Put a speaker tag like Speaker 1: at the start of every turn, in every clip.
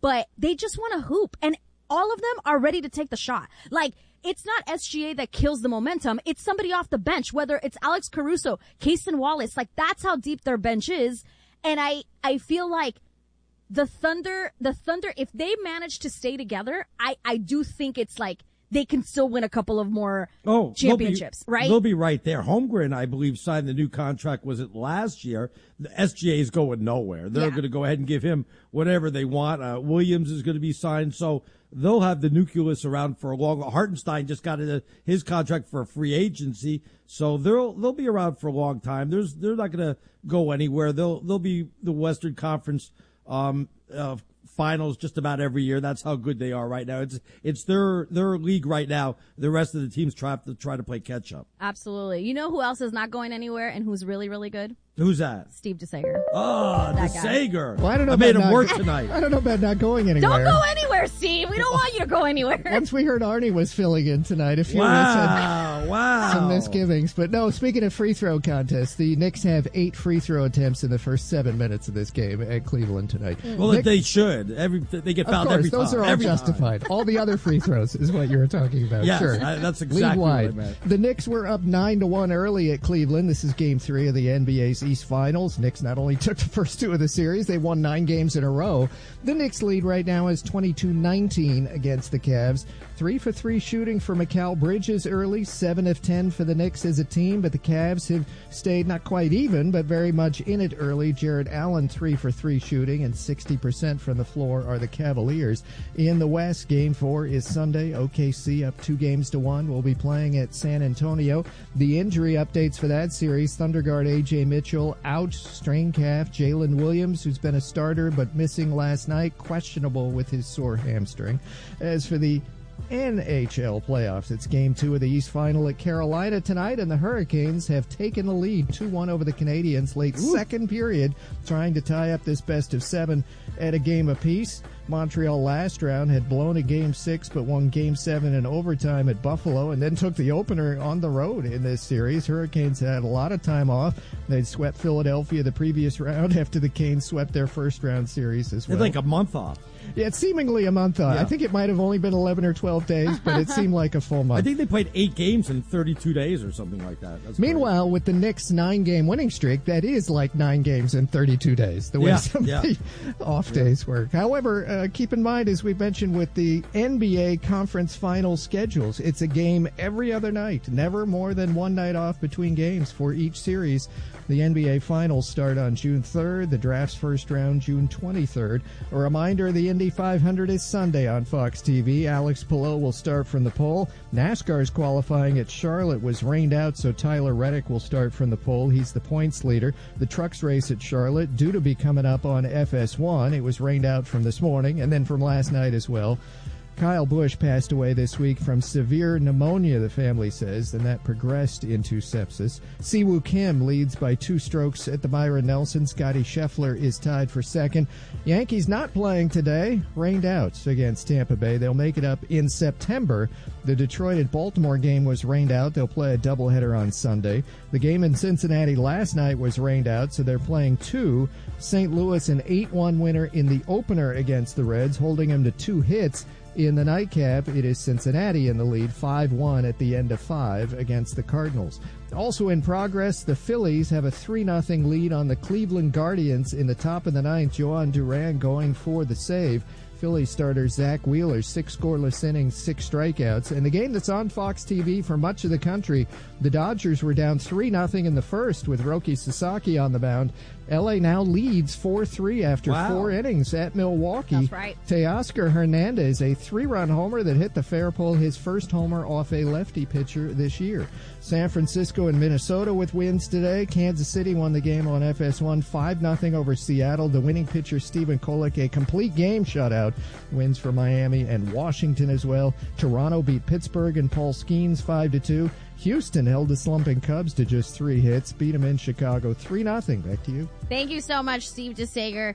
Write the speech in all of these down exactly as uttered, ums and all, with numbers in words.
Speaker 1: but they just want to hoop. And all of them are ready to take the shot. Like, it's not S G A that kills the momentum. It's somebody off the bench, whether it's Alex Caruso, Cason Wallace. Like, that's how deep their bench is. And I, I feel like the Thunder, the Thunder, if they manage to stay together, I, I do think it's like they can still win a couple of more
Speaker 2: oh,
Speaker 1: championships,
Speaker 2: they'll be,
Speaker 1: right?
Speaker 2: They'll be right there. Holmgren, I believe, signed the new contract, was it last year? The S G A is going nowhere. They're
Speaker 1: Yeah.
Speaker 2: going to go ahead and give him whatever they want. Uh, Williams is going to be signed, so they'll have the nucleus around for a long. Hartenstein just got a, his contract for a free agency, so they'll they'll be around for a long time. There's they're not going to go anywhere. They'll they'll be the Western Conference um, uh, finals just about every year. That's how good they are right now. It's it's their their league right now. The rest of the teams try to try to play catch up.
Speaker 1: Absolutely. You know who else is not going anywhere and who's really, really good?
Speaker 2: Who's that?
Speaker 1: Steve DeSager.
Speaker 2: Oh,
Speaker 1: That guy.
Speaker 2: DeSager.
Speaker 3: Well, I don't know
Speaker 2: I made
Speaker 3: about
Speaker 2: him
Speaker 3: not-
Speaker 2: work tonight.
Speaker 3: I don't know about not going anywhere.
Speaker 1: Don't go anywhere, Steve. We don't want you to go anywhere.
Speaker 3: Once we heard Arnie was filling in tonight, a few of us
Speaker 2: Wow,
Speaker 3: had
Speaker 2: wow.
Speaker 3: some misgivings. But no, speaking of free throw contests, the Knicks have eight free throw attempts in the first seven minutes of this game at Cleveland tonight.
Speaker 2: Well,
Speaker 3: Knicks-
Speaker 2: they should. Every They get
Speaker 3: Of
Speaker 2: fouled
Speaker 3: course,
Speaker 2: every
Speaker 3: those
Speaker 2: time.
Speaker 3: are all
Speaker 2: every
Speaker 3: justified. All the other free throws is what you were talking about.
Speaker 2: Yes,
Speaker 3: sure.
Speaker 2: I- that's exactly
Speaker 3: League
Speaker 2: what I
Speaker 3: wide.
Speaker 2: meant.
Speaker 3: The Knicks were up nine to one early at Cleveland. This is Game Three of the N B A's East Finals. Knicks not only took the first two of the series, they won nine games in a row. The Knicks lead right now is twenty-two nineteen against the Cavs. Three for three shooting for Mikal Bridges early, seven of ten for the Knicks as a team, but the Cavs have stayed not quite even, but very much in it early. Jared Allen, three for three shooting, and sixty percent from the floor are the Cavaliers. In the West, Game Four is Sunday. O K C up two games to one. Will be playing at San Antonio. The injury updates for that series: Thunder guard A J Mitchell out, strained calf. Jalen Williams, who's been a starter but missing last night, questionable with his sore hamstring. As for the N H L playoffs, it's game two of the East Final at Carolina tonight, and the Hurricanes have taken the lead two one over the Canadiens late Ooh. second period, trying to tie up this best of seven at a game apiece. Montreal last round had blown a game six but won game seven in overtime at Buffalo, and then took the opener on the road in this series. Hurricanes had a lot of time off. They'd swept Philadelphia the previous round after the Canes swept their first round series as well.
Speaker 2: It's like a month off.
Speaker 3: Yeah, it's seemingly a month off.
Speaker 2: Yeah.
Speaker 3: I think it might have only been eleven or twelve days, but it seemed like a full month.
Speaker 2: I think they played eight games in thirty-two days or something like that. That's
Speaker 3: Meanwhile, with the Knicks' nine-game winning streak, that is like nine games in thirty-two days, the way
Speaker 2: Yeah,
Speaker 3: some
Speaker 2: yeah.
Speaker 3: of the off days work. However, uh, keep in mind, as we mentioned with the N B A conference final schedules, it's a game every other night, never more than one night off between games for each series. The N B A finals start on June third, the draft's first round June twenty-third. A reminder, the Indy five hundred is Sunday on Fox T V. Alex Palou will start from the pole. NASCAR's qualifying at Charlotte was rained out, so Tyler Reddick will start from the pole. He's the points leader. The trucks race at Charlotte due to be coming up on F S one. It was rained out from this morning and then from last night as well. Kyle Busch passed away this week from severe pneumonia, the family says, and that progressed into sepsis. Siwoo Kim leads by two strokes at the Byron Nelson. Scotty Scheffler is tied for second. Yankees not playing today, rained out against Tampa Bay. They'll make it up in September. The Detroit and Baltimore game was rained out. They'll play a doubleheader on Sunday. The game in Cincinnati last night was rained out, so they're playing two. Saint Louis an eight one winner in the opener against the Reds, holding them to two hits. In the nightcap, it is Cincinnati in the lead, five one at the end of five against the Cardinals. Also in progress, the Phillies have a three nothing lead on the Cleveland Guardians in the top of the ninth. Joan Duran going for the save. Phillies starter Zach Wheeler, six scoreless innings, six strikeouts. And the game that's on Fox T V for much of the country, the Dodgers were down three nothing in the first with Roki Sasaki on the mound. L A now leads four three after
Speaker 2: Wow.
Speaker 3: four innings at Milwaukee.
Speaker 1: That's right.
Speaker 3: Teoscar Hernandez, a three-run homer that hit the fair pole, his first homer off a lefty pitcher this year. San Francisco and Minnesota with wins today. Kansas City won the game on F S one five nothing over Seattle. The winning pitcher, Stephen Kolek, a complete game shutout. Wins for Miami and Washington as well. Toronto beat Pittsburgh and Paul Skeens five to two. Houston held the slumping Cubs to just three hits. Beat them in Chicago three nothing. Back to you.
Speaker 1: Thank you so much, Steve DeSager.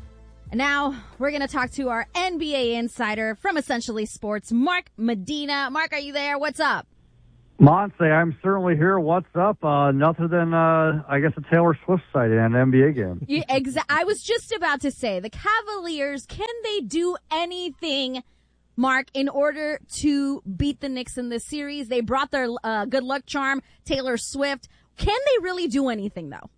Speaker 1: And now we're going to talk to our N B A insider from Essentially Sports, Mark Medina. Mark, are you there? What's up?
Speaker 4: Monse, I'm certainly here. What's up? Uh, nothing than, uh, I guess, a Taylor Swift sighting and an N B A game.
Speaker 1: Yeah, exa- I was just about to say, the Cavaliers, can they do anything, Mark, in order to beat the Knicks in this series? They brought their uh, good luck charm, Taylor Swift. Can they really do anything, though?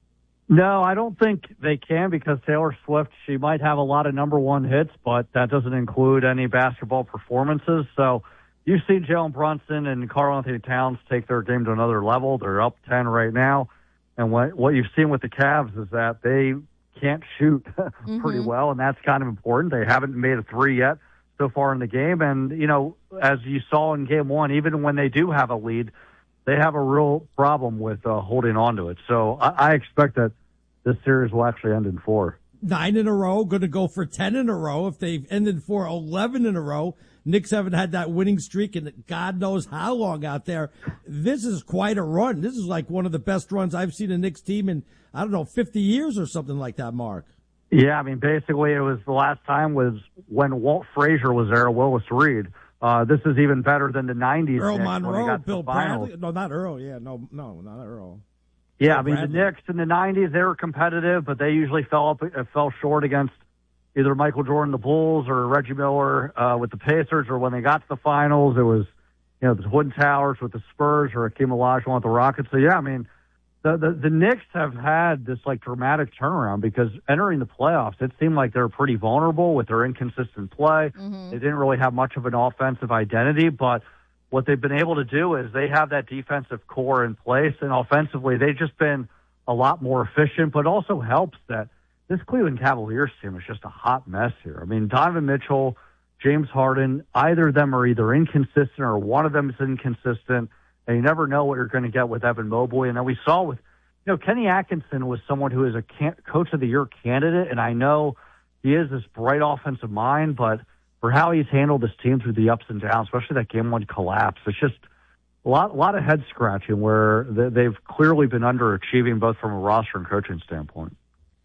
Speaker 4: No, I don't think they can because Taylor Swift, she might have a lot of number one hits, but that doesn't include any basketball performances. So you've seen Jalen Brunson and Karl Anthony Towns take their game to another level. They're up ten right now. And what, what you've seen with the Cavs is that they can't shoot mm-hmm. pretty well, and that's kind of important. They haven't made a three yet so far in the game. And, you know, as you saw in game one, even when they do have a lead, they have a real problem with uh, holding on to it. So I, I expect that this series will actually end in four.
Speaker 2: Nine in a row, going to go for ten in a row. If they've ended for eleven in a row, Knicks haven't had that winning streak in God knows how long out there. This is quite a run. This is like one of the best runs I've seen a Knicks team in, I don't know, fifty years or something like that, Mark.
Speaker 4: Yeah, I mean, basically it was the last time was when Walt Frazier was there, Willis Reed. Uh, this is even better than the nineties.
Speaker 2: Earl
Speaker 4: Knicks
Speaker 2: Monroe, Bill Bradley. No, not Earl. Yeah, no, no, not Earl.
Speaker 4: Yeah, I mean, the Knicks in the nineties, they were competitive, but they usually fell up, uh, fell short against either Michael Jordan, the Bulls, or Reggie Miller uh, with the Pacers, or when they got to the finals, it was, you know, the Twin Towers with the Spurs or Hakeem Olajuwon with the Rockets. So, yeah, I mean, the, the, the Knicks have had this, like, dramatic turnaround because entering the playoffs, it seemed like they were pretty vulnerable with their inconsistent play. Mm-hmm. They didn't really have much of an offensive identity, but what they've been able to do is they have that defensive core in place, and offensively they've just been a lot more efficient, but also helps that this Cleveland Cavaliers team is just a hot mess here. I mean, Donovan Mitchell, James Harden, either of them are either inconsistent or one of them is inconsistent, and you never know what you're going to get with Evan Mobley. And then we saw with, you know, Kenny Atkinson was someone who is a can- Coach of the Year candidate, and I know he is this bright offensive mind, but for how he's handled this team through the ups and downs, especially that game one collapse, it's just a lot, a lot of head scratching where they've clearly been underachieving both from a roster and coaching standpoint.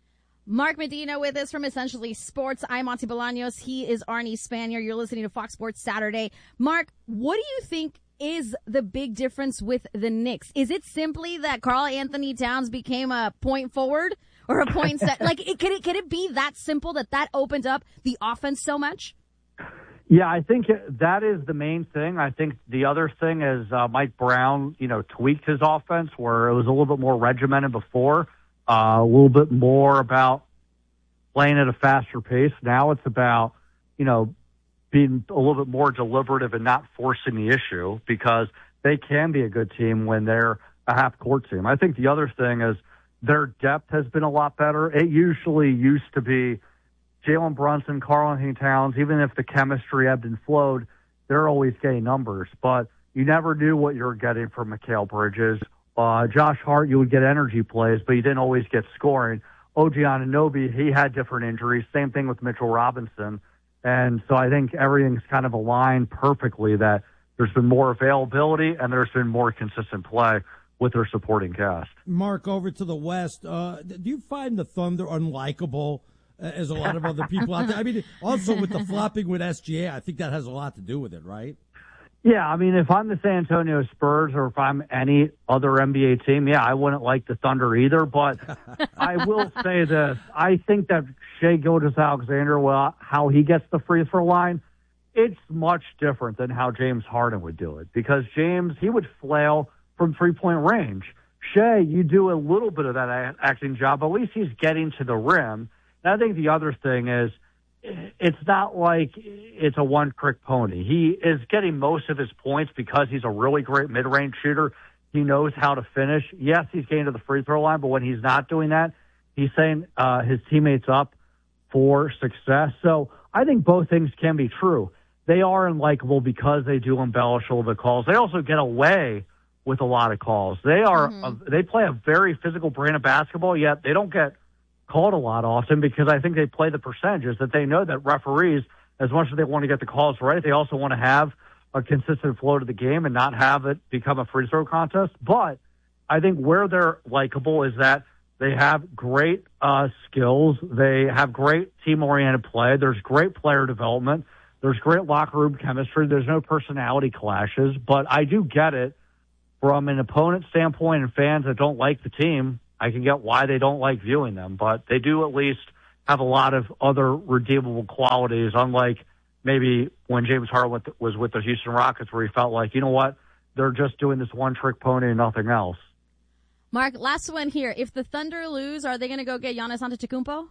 Speaker 1: Mark Medina with us from Essentially Sports. I'm Monty Bolaños. He is Arnie Spanier. You're listening to Fox Sports Saturday. Mark, what do you think is the big difference with the Knicks? Is it simply that Karl Anthony Towns became a point forward or a point set? Like, it, can it can it be that simple that that opened up the offense so much?
Speaker 4: Yeah, I think that is the main thing. I think the other thing is uh, Mike Brown, you know, tweaked his offense where it was a little bit more regimented before, uh, a little bit more about playing at a faster pace. Now it's about, you know, being a little bit more deliberative and not forcing the issue because they can be a good team when they're a half-court team. I think the other thing is their depth has been a lot better. It usually used to be Jalen Brunson, Karl Anthony Towns, even if the chemistry ebbed and flowed, they're always getting numbers. But you never knew what you were getting from Mikal Bridges. Uh, Josh Hart, you would get energy plays, but you didn't always get scoring. O G Anunoby, he had different injuries. Same thing with Mitchell Robinson. And so I think everything's kind of aligned perfectly that there's been more availability and there's been more consistent play with their supporting cast.
Speaker 2: Mark, over to the West, uh, do you find the Thunder unlikable as a lot of other people out there? I mean, also with the flopping with S G A, I think that has a lot to do with it, right?
Speaker 4: Yeah, I mean, if I'm the San Antonio Spurs or if I'm any other N B A team, yeah, I wouldn't like the Thunder either. But I will say this. I think that Shai Gilgeous-Alexander, well, how he gets the free throw line, it's much different than how James Harden would do it. Because James, he would flail from three-point range. Shai, you do a little bit of that acting job. At least he's getting to the rim. And I think the other thing is, it's not like it's a one-trick pony. He is getting most of his points because he's a really great mid-range shooter. He knows how to finish. Yes, he's getting to the free throw line, but when he's not doing that, he's setting uh, his teammates up for success. So I think both things can be true. They are unlikable because they do embellish all the calls. They also get away with a lot of calls. They are mm-hmm. a, they play a very physical brand of basketball, yet they don't get called a lot often because I think they play the percentages that they know that referees, as much as they want to get the calls right, they also want to have a consistent flow to the game and not have it become a free throw contest. But I think where they're likable is that they have great uh, skills. They have great team-oriented play. There's great player development. There's great locker room chemistry. There's no personality clashes. But I do get it from an opponent standpoint and fans that don't like the team, I can get why they don't like viewing them. But they do at least have a lot of other redeemable qualities, unlike maybe when James Harden was with the Houston Rockets, where he felt like, you know what, they're just doing this one-trick pony and nothing else.
Speaker 1: Mark, last one here. If the Thunder lose, are they going to go get Giannis Antetokounmpo?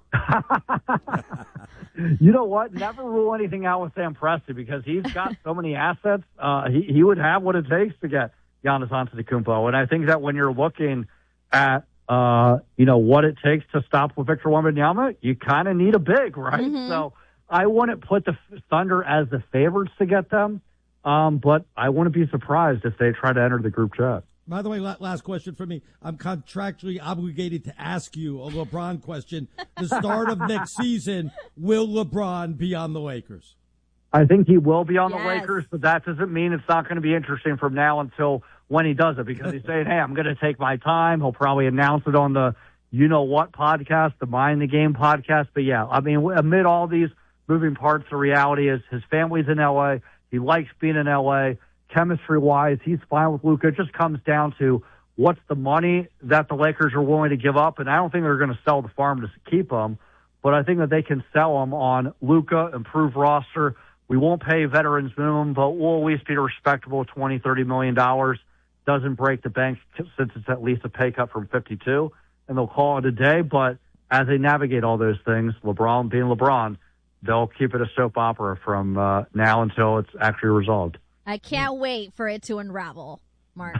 Speaker 4: You know what? Never rule anything out with Sam Presti because he's got so many assets. Uh, he, he would have what it takes to get Giannis Antetokounmpo. And I think that when you're looking at, uh, you know, what it takes to stop with Victor Wembanyama, you kind of need a big, right?
Speaker 1: Mm-hmm.
Speaker 4: So I wouldn't put the Thunder as the favorites to get them, um, but I wouldn't be surprised if they try to enter the group chat.
Speaker 2: By the way, last question for me. I'm contractually obligated to ask you a LeBron question. The start of next season, will LeBron be on the Lakers?
Speaker 4: I think he will be on
Speaker 1: yes.
Speaker 4: the Lakers, but that doesn't mean it's not going to be interesting from now until when he does it, because he's saying, hey, I'm going to take my time. He'll probably announce it on the You Know What podcast, the Mind the Game podcast. But, yeah, I mean, amid all these moving parts, the reality is his family's in L A. He likes being in L A. Chemistry-wise, he's fine with Luka. It just comes down to what's the money that the Lakers are willing to give up, and I don't think they're going to sell the farm to keep him, but I think that they can sell him on Luka, improve roster. We won't pay veterans minimum, but we'll at least be a respectable twenty, thirty million dollars. Doesn't break the bank since it's at least a pay cut from fifty-two, and they'll call it a day, but as they navigate all those things, LeBron being LeBron, they'll keep it a soap opera from uh, now until it's actually resolved.
Speaker 1: I can't wait for it to unravel, Mark.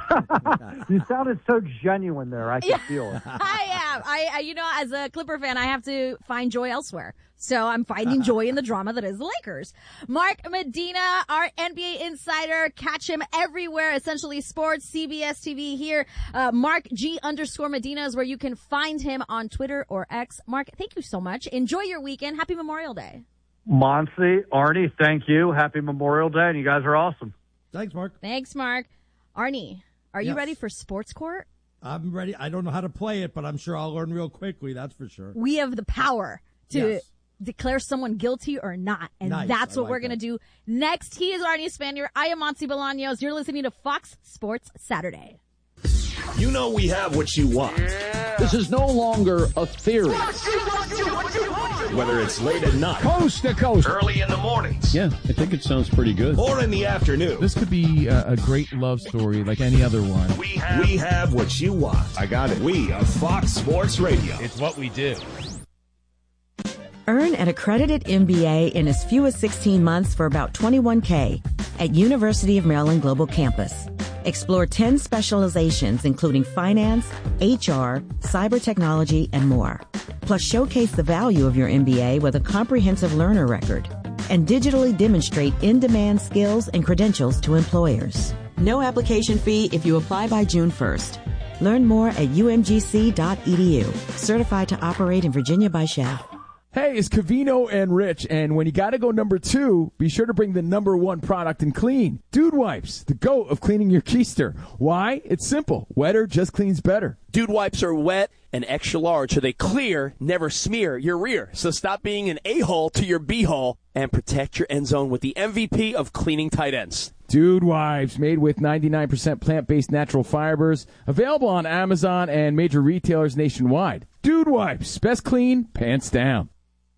Speaker 4: You sounded so genuine there. I can
Speaker 1: yeah,
Speaker 4: feel it.
Speaker 1: I am. I, I, you know, as a Clipper fan, I have to find joy elsewhere. So I'm finding joy in the drama that is the Lakers. Mark Medina, our N B A insider. Catch him everywhere. Essentially Sports, C B S T V here. Uh, Mark G underscore Medina is where you can find him on Twitter or X. Mark, thank you so much. Enjoy your weekend. Happy Memorial Day.
Speaker 4: Monty, Arnie, thank you. Happy Memorial Day, and you guys are awesome.
Speaker 2: Thanks, Mark.
Speaker 1: Thanks, Mark. Arnie, are you
Speaker 2: Yes.
Speaker 1: ready for Sports Court?
Speaker 2: I'm ready. I don't know how to play it, but I'm sure I'll learn real quickly. That's for sure.
Speaker 1: We have the power to
Speaker 2: Yes.
Speaker 1: declare someone guilty or not. And
Speaker 2: Nice.
Speaker 1: that's
Speaker 2: I
Speaker 1: what
Speaker 2: like
Speaker 1: we're going to
Speaker 2: that.
Speaker 1: do next. He is Arnie Spanier. I am Monty Bolaños. You're listening to Fox Sports Saturday.
Speaker 5: You know we have what you want.
Speaker 6: This is no longer a theory.
Speaker 5: Whether it's late at night,
Speaker 6: Coast to coast.
Speaker 5: early in the mornings,
Speaker 7: Yeah, I think it sounds pretty good.
Speaker 5: or in the afternoon,
Speaker 8: This could be a, a great love story like any other one.
Speaker 5: we have, we have what you want. I got it. We are Fox Sports Radio.
Speaker 9: It's what we do.
Speaker 10: Earn an accredited M B A in as few as sixteen months for about twenty-one thousand dollars at University of Maryland Global Campus. Explore ten specializations, including finance, H R, cyber technology, and more. Plus, showcase the value of your M B A with a comprehensive learner record and digitally demonstrate in-demand skills and credentials to employers. No application fee if you apply by June first. Learn more at U M G C dot E D U. Certified to operate in Virginia by S H A F.
Speaker 8: Hey, it's Cavino and Rich, and when you gotta go number two, be sure to bring the number one product in clean. Dude Wipes, the GOAT of cleaning your keister. Why? It's simple. Wetter just cleans better.
Speaker 11: Dude Wipes are wet and extra large, so they clear, never smear your rear. So stop being an a-hole to your b-hole and protect your end zone with the M V P of cleaning tight ends.
Speaker 8: Dude Wipes, made with ninety-nine percent plant-based natural fibers. Available on Amazon and major retailers nationwide. Dude Wipes, best clean, pants down.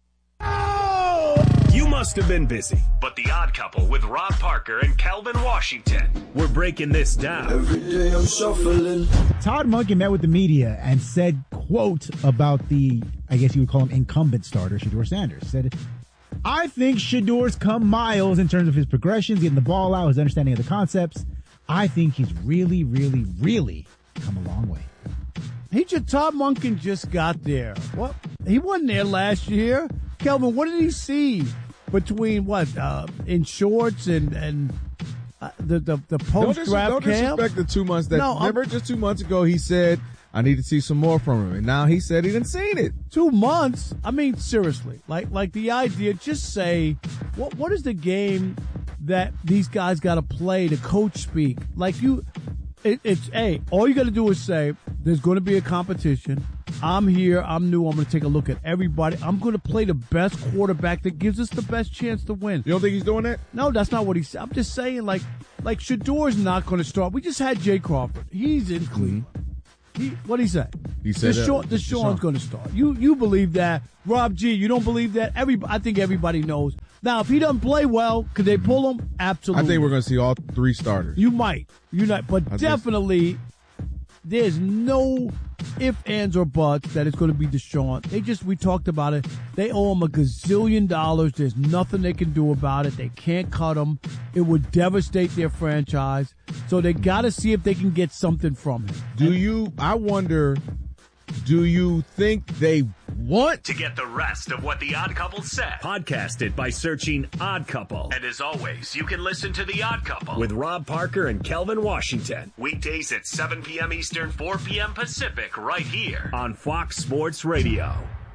Speaker 5: You must have been busy, but The Odd Couple with Rob Parker and Calvin Washington, we're breaking this down. Every day I'm shuffling.
Speaker 12: Todd Monken met with the media and said, quote, about the, I guess you would call him incumbent starter, Shedeur Sanders. Said, I think Shedor's come miles in terms of his progressions, getting the ball out, his understanding of the concepts. I think he's really, really, really come a long way.
Speaker 13: He just, Todd Monken just got there. What? He wasn't there last year. Kelvin, what did he see between what, uh, in shorts and, and, uh, the, the, the post draft
Speaker 14: don't
Speaker 13: camp?
Speaker 14: disrespect the two months that,
Speaker 13: No,
Speaker 14: remember just two months ago he said, I need to see some more from him. And now he said he didn't seen it.
Speaker 13: Two months? I mean, seriously, like, like the idea, just say, what, what is the game that these guys got to play to coach speak? Like you, it, it's, hey, all you got to do is say, there's going to be a competition. I'm here. I'm new. I'm going to take a look at everybody. I'm going to play the best quarterback that gives us the best chance to win.
Speaker 14: You don't think he's doing that?
Speaker 13: No, that's not what he said. I'm just saying, like, like Shador's not going to start. We just had Jay Crawford. He's in Cleveland. Mm-hmm. He, what did he say?
Speaker 14: He said
Speaker 13: Deshaun,
Speaker 14: that.
Speaker 13: Deshaun's going to start. You you believe that. Rob G, you don't believe that? Every, I think everybody knows. Now, if he doesn't play well, could they pull him? Absolutely.
Speaker 14: I think we're going to see all three starters.
Speaker 13: You might. You not, but
Speaker 14: I
Speaker 13: definitely there's no ifs, ands, or buts that it's going to be Deshaun. They just, we talked about it. They owe him a gazillion dollars. There's nothing they can do about it. They can't cut him. It would devastate their franchise. So they got to see if they can get something from him.
Speaker 14: Do you, I wonder, do you think they want
Speaker 5: to get the rest of what The Odd Couple said? Podcast it by searching Odd Couple. And as always, you can listen to The Odd Couple with Rob Parker and Kelvin Washington. Weekdays at seven p.m. Eastern, four p.m. Pacific, right here on Fox Sports Radio.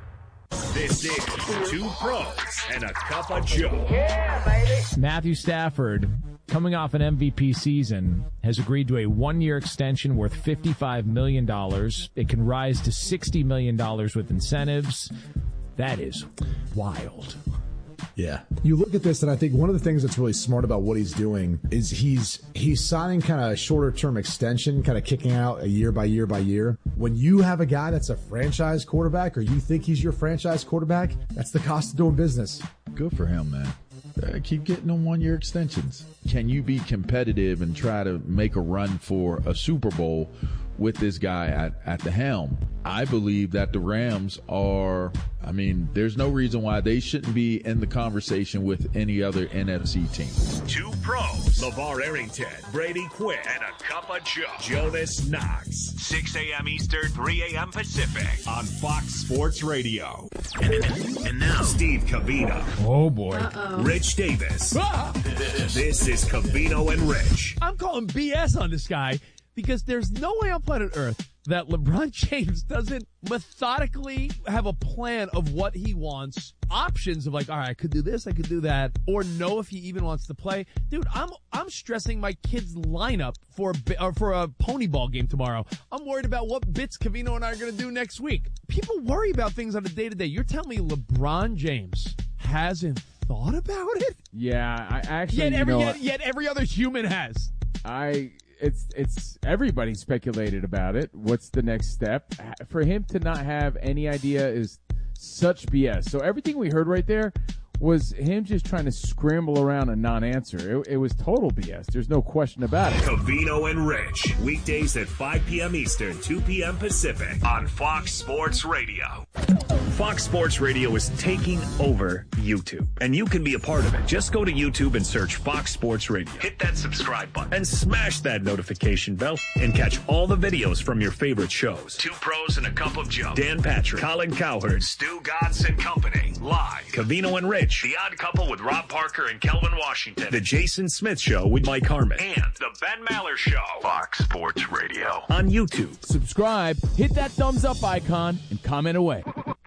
Speaker 5: This is Two Pros and a Cup of Joe.
Speaker 9: Yeah, baby. Matthew Stafford, coming off an M V P season, has agreed to a one-year extension worth fifty-five million dollars. It can rise to sixty million dollars with incentives. That is wild.
Speaker 15: Yeah. You look at this, and I think one of the things that's really smart about what he's doing is he's he's signing kind of a shorter-term extension, kind of kicking out a year by year by year. When you have a guy that's a franchise quarterback, or you think he's your franchise quarterback, that's the cost of doing business.
Speaker 16: Good for him, man. Uh, keep getting them one-year extensions. Can you be competitive and try to make a run for a Super Bowl with this guy at, at the helm? I believe that the Rams are, I mean, there's no reason why they shouldn't be in the conversation with any other N F C team.
Speaker 5: Two pros, LeVar Arrington, Brady Quinn, and a cup of Joe, Jonas Knox. six a.m. Eastern, three a.m. Pacific on Fox Sports Radio. And, and now, Steve Covino.
Speaker 9: Oh, boy.
Speaker 5: Uh-oh. Rich Davis. Ah! This is Covino and Rich.
Speaker 17: I'm calling B S on this guy because there's no way on planet Earth that LeBron James doesn't methodically have a plan of what he wants, options of like, all right, I could do this, I could do that, or know if he even wants to play. Dude, I'm I'm stressing my kid's lineup for a, or for a pony ball game tomorrow. I'm worried about what bits Covino and I are going to do next week. People worry about things on a day-to-day. You're telling me LeBron James hasn't thought about it?
Speaker 8: Yeah, I actually,
Speaker 17: yet every,
Speaker 8: you know,
Speaker 17: yet, yet every other human has.
Speaker 8: I... It's it's everybody speculated about it. What's the next step? For him to not have any idea is such B S. So everything we heard right there was him just trying to scramble around a non-answer. It, it was total B S. There's no question about it.
Speaker 5: Covino and Rich, weekdays at five p.m. Eastern, two p.m. Pacific on Fox Sports Radio. Fox Sports Radio is taking over YouTube, and you can be a part of it. Just go to YouTube and search Fox Sports Radio. Hit that subscribe button and smash that notification bell and catch all the videos from your favorite shows. Two Pros and a Cup of Joe. Dan Patrick, Colin Cowherd, Stu Gatz and Company. Live. Covino and Rich. The Odd Couple with Rob Parker and Kelvin Washington. The Jason Smith Show with Mike Harmon. And The Ben Maller Show. Fox Sports Radio. On YouTube.
Speaker 8: Subscribe, hit that thumbs up icon, and comment away.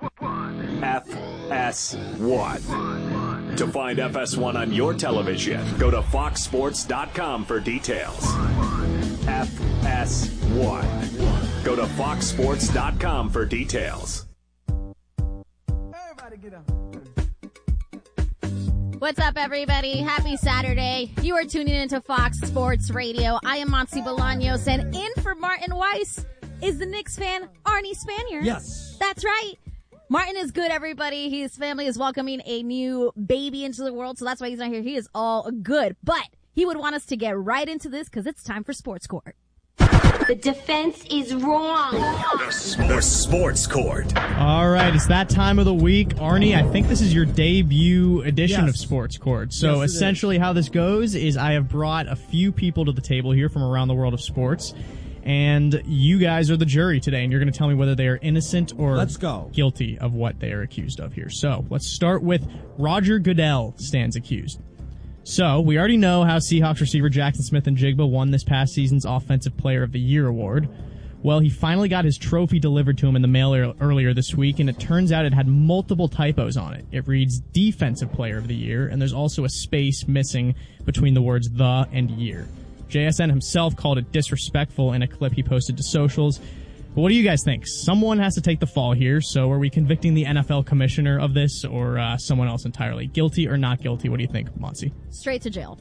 Speaker 5: F S one. To find F S one on your television, go to fox sports dot com for details. F S one. Go to fox sports dot com for details.
Speaker 17: Everybody get up.
Speaker 1: What's up, everybody? Happy Saturday. You are tuning into Fox Sports Radio. I am Monty Bolaños, and in for Martin Weiss is the Knicks fan, Arnie Spanier.
Speaker 2: Yes.
Speaker 1: That's right. Martin is good, everybody. His family is welcoming a new baby into the world, so that's why he's not here. He is all good. But he would want us to get right into this because it's time for Sports Court.
Speaker 18: The defense is wrong.
Speaker 5: The, the Sports Court.
Speaker 19: All right, it's that time of the week. Arnie, I think this is your debut edition
Speaker 2: yes.
Speaker 19: of Sports Court. So
Speaker 2: yes,
Speaker 19: essentially how this goes is I have brought a few people to the table here from around the world of sports. And you guys are the jury today, and you're going to tell me whether they are innocent or
Speaker 2: let's go.
Speaker 19: guilty of what they are accused of here. So let's start with Roger Goodell stands accused. So we already know how Seahawks receiver Jackson Smith-Njigba won this past season's Offensive Player of the Year award. Well, he finally got his trophy delivered to him in the mail earlier this week, and it turns out it had multiple typos on it. It reads Defensive Player of the Year, and there's also a space missing between the words the and year. J S N himself called it disrespectful in a clip he posted to socials. But what do you guys think? Someone has to take the fall here, so are we convicting the N F L commissioner of this or uh, someone else entirely? Guilty or not guilty? What do you think, Monty?
Speaker 1: Straight to jail.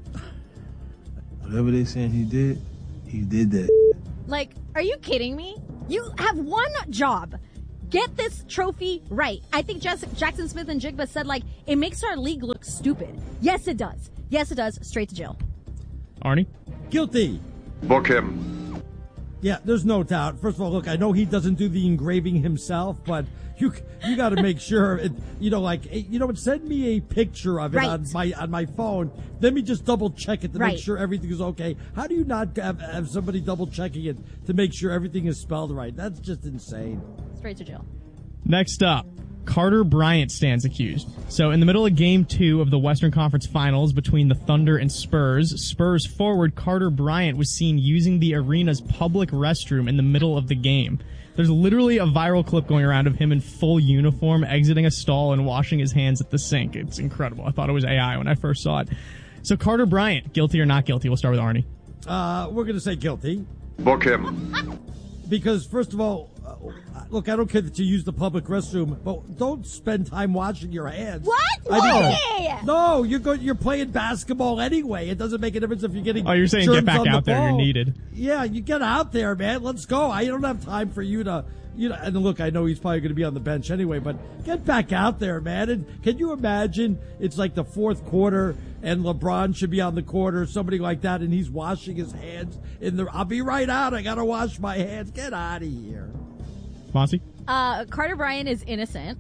Speaker 20: Whatever they saying he did, he did that.
Speaker 1: Like, are you kidding me? You have one job. Get this trophy right. I think Jackson Smith and Jigba said, like, it makes our league look stupid. Yes, it does. Yes, it does. Straight to jail.
Speaker 19: Arnie?
Speaker 2: Guilty.
Speaker 21: Book him.
Speaker 2: Yeah, there's no doubt. First of all, look, I know he doesn't do the engraving himself, but you you got to make sure, it, you know, like, you know, send me a picture of it
Speaker 1: right.
Speaker 2: on my on my phone. Let me just double check it to
Speaker 1: right.
Speaker 2: make sure everything is okay. How do you not have, have somebody double checking it to make sure everything is spelled right? That's just insane.
Speaker 1: Straight to jail.
Speaker 19: Next up, Carter Bryant stands accused. So in the middle of game two of the Western Conference Finals between the Thunder and Spurs, Spurs forward Carter Bryant was seen using the arena's public restroom in the middle of the game. There's literally a viral clip going around of him in full uniform exiting a stall and washing his hands at the sink. It's incredible. I thought it was A I when I first saw it. So Carter Bryant, guilty or not guilty? We'll start with Arnie.
Speaker 2: Uh, we're going to say guilty.
Speaker 21: Book him.
Speaker 2: Because, first of all, uh, look, I don't care that you use the public restroom, but don't spend time washing your hands.
Speaker 1: What?
Speaker 2: I
Speaker 1: Why?
Speaker 2: mean, no, you're go- you're playing basketball anyway. It doesn't make a difference if you're getting.
Speaker 19: Oh, you're saying
Speaker 2: germs
Speaker 19: get back
Speaker 2: on
Speaker 19: out
Speaker 2: the
Speaker 19: there. You're
Speaker 2: ball.
Speaker 19: needed.
Speaker 2: Yeah, you get out there, man. Let's go. I don't have time for you to, you know. And look, I know he's probably going to be on the bench anyway, but get back out there, man. And can you imagine? It's like the fourth quarter, and LeBron should be on the court or somebody like that, and he's washing his hands in the. I'll be right out. I got to wash my hands. Get out of here.
Speaker 19: Monty?
Speaker 1: Uh, Carter Bryant is innocent,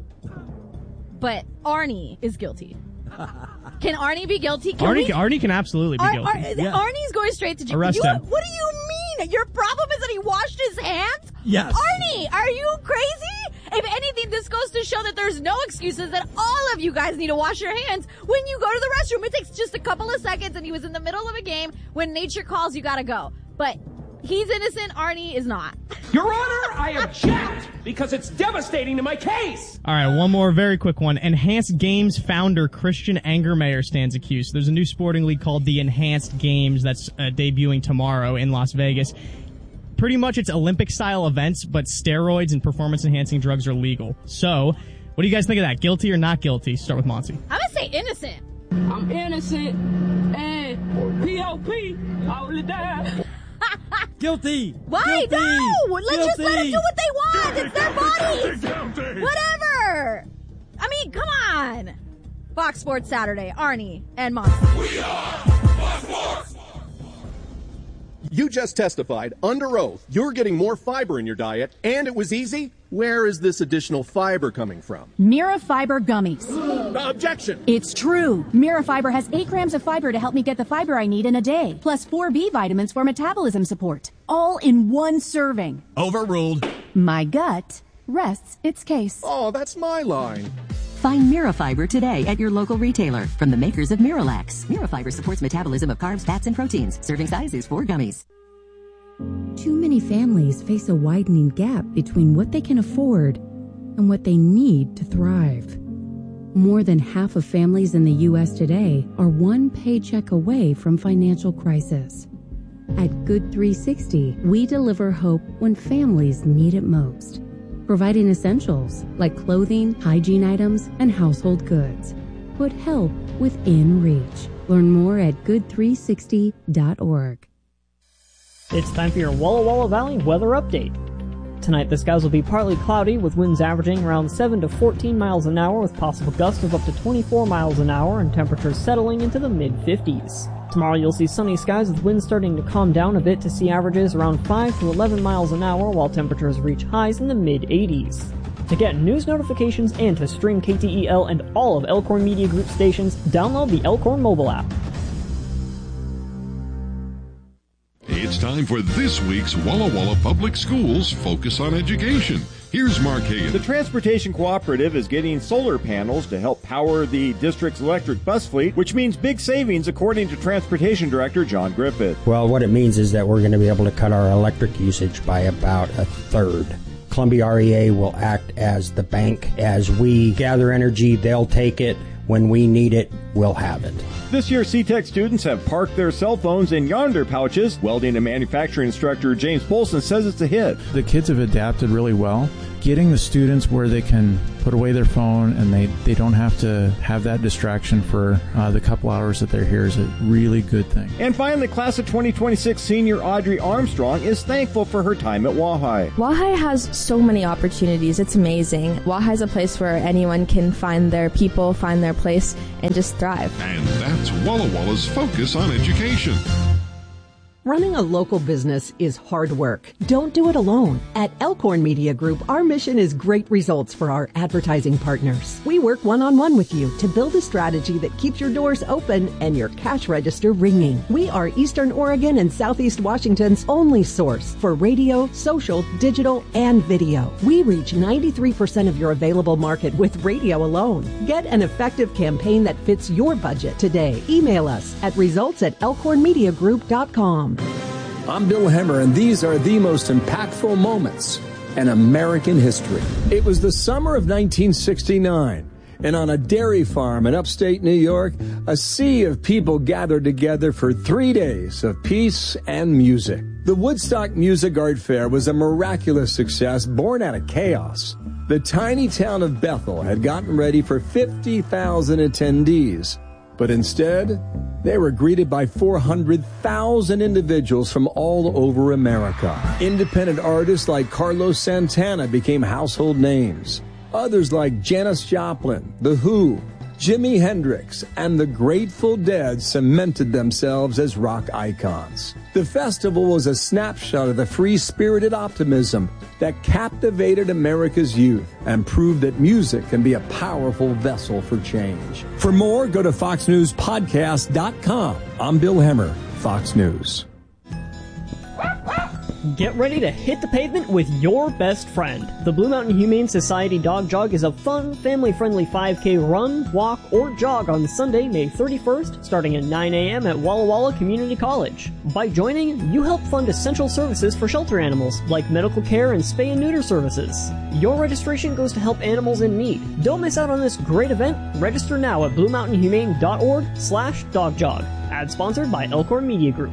Speaker 1: but Arnie is guilty. Can Arnie be guilty? Can
Speaker 19: Arnie,
Speaker 1: we,
Speaker 19: can, Arnie can absolutely be
Speaker 1: Ar-
Speaker 19: guilty.
Speaker 1: Ar-
Speaker 19: Yeah.
Speaker 1: Arnie's going straight to jail.
Speaker 19: Arrest
Speaker 1: you,
Speaker 19: him.
Speaker 1: What do you mean? Your problem is that he washed his hands?
Speaker 2: Yes.
Speaker 1: Arnie, are you crazy? If anything, this goes to show that there's no excuses, that all of you guys need to wash your hands when you go to the restroom. It takes just a couple of seconds, and he was in the middle of a game. When nature calls, you gotta go. But he's innocent. Arnie is not.
Speaker 22: Your Honor, I object because it's devastating to my case.
Speaker 19: All right, one more very quick one. Enhanced Games founder Christian Angermayer stands accused. There's a new sporting league called the Enhanced Games that's uh, debuting tomorrow in Las Vegas. Pretty much it's Olympic-style events, but steroids and performance-enhancing drugs are legal. So, what do you guys think of that? Guilty or not guilty? Start with Monty.
Speaker 1: I'm gonna say innocent.
Speaker 22: I'm innocent. And P O P, I will die.
Speaker 2: Guilty.
Speaker 1: Why?
Speaker 2: Guilty.
Speaker 1: No! Let's
Speaker 2: Guilty.
Speaker 1: just let them do what they want. It's their bodies. Whatever. I mean, come on. Fox Sports Saturday. Arnie and Monty.
Speaker 23: We are Fox Sports. You just testified under oath you're getting more fiber in your diet, and it was easy. Where is this additional fiber coming from?
Speaker 24: Mira Fiber Gummies.
Speaker 23: Uh, objection.
Speaker 24: It's true. Mira Fiber has eight grams of fiber to help me get the fiber I need in a day, plus four B vitamins for metabolism support. All in one serving.
Speaker 23: Overruled.
Speaker 24: My gut rests its case.
Speaker 23: Oh, that's my line.
Speaker 25: Find Mirafiber today at your local retailer from the makers of Miralax. Mirafiber supports metabolism of carbs, fats, and proteins. Serving size is four gummies.
Speaker 24: Too many families face a widening gap between what they can afford and what they need to thrive. More than half of families in the U S today are one paycheck away from financial crisis. At Good three sixty, we deliver hope when families need it most, providing essentials like clothing, hygiene items, and household goods. Put help within reach. Learn more at good three sixty dot org.
Speaker 26: It's time for your Walla Walla Valley weather update. Tonight, the skies will be partly cloudy with winds averaging around seven to fourteen miles an hour with possible gusts of up to twenty-four miles an hour and temperatures settling into the mid fifties. Tomorrow, you'll see sunny skies with winds starting to calm down a bit to see averages around five to eleven miles an hour while temperatures reach highs in the mid eighties. To get news notifications and to stream K T E L and all of Elkhorn Media Group stations, download the Elkhorn mobile app.
Speaker 27: It's time for this week's Walla Walla Public Schools Focus on Education. Here's Mark Hagan.
Speaker 28: The Transportation Cooperative is getting solar panels to help power the district's electric bus fleet, which means big savings, according to Transportation Director John Griffith.
Speaker 29: Well, what it means is that we're going to be able to cut our electric usage by about a third. Columbia R E A will act as the bank. As we gather energy, they'll take it. When we need it, will have it.
Speaker 28: This year, C-Tech students have parked their cell phones in yonder pouches. Welding and manufacturing instructor James Polson says it's a hit.
Speaker 3: The kids have adapted really well. Getting the students where they can put away their phone and they, they don't have to have that distraction for uh, the couple hours that they're here is a really good thing.
Speaker 28: And finally, class of twenty twenty-six senior Audrey Armstrong is thankful for her time at Wahai.
Speaker 4: Wahai has so many opportunities. It's amazing. Wahai is a place where anyone can find their people, find their place, and just thrive.
Speaker 27: And that's Walla Walla's focus on education.
Speaker 6: Running a local business is hard work. Don't do it alone. At Elkhorn Media Group, our mission is great results for our advertising partners. We work one-on-one with you to build a strategy that keeps your doors open and your cash register ringing. We are Eastern Oregon and Southeast Washington's only source for radio, social, digital, and video. We reach ninety-three percent of your available market with radio alone. Get an effective campaign that fits your budget today. Email us at results at elkhorn media group dot com.
Speaker 7: I'm Bill Hemmer, and these are the most impactful moments in American history. It was the summer of nineteen sixty-nine, and on a dairy farm in upstate New York, a sea of people gathered together for three days of peace and music. The Woodstock Music Art Fair was a miraculous success born out of chaos. The tiny town of Bethel had gotten ready for fifty thousand attendees, but instead, they were greeted by four hundred thousand individuals from all over America. Independent artists like Carlos Santana became household names. Others like Janis Joplin, The Who, Jimi Hendrix, and the Grateful Dead cemented themselves as rock icons. The festival was a snapshot of the free-spirited optimism that captivated America's youth and proved that music can be a powerful vessel for change. For more, go to fox news podcast dot com. I'm Bill Hemmer, Fox News.
Speaker 26: Get ready to hit the pavement with your best friend. The Blue Mountain Humane Society Dog Jog is a fun, family-friendly five K run, walk, or jog on Sunday, May thirty-first, starting at nine a.m. at Walla Walla Community College. By joining, you help fund essential services for shelter animals, like medical care and spay and neuter services. Your registration goes to help animals in need. Don't miss out on this great event. Register now at blue mountain humane dot org slash dog jog. Ad sponsored by Elkhorn Media Group.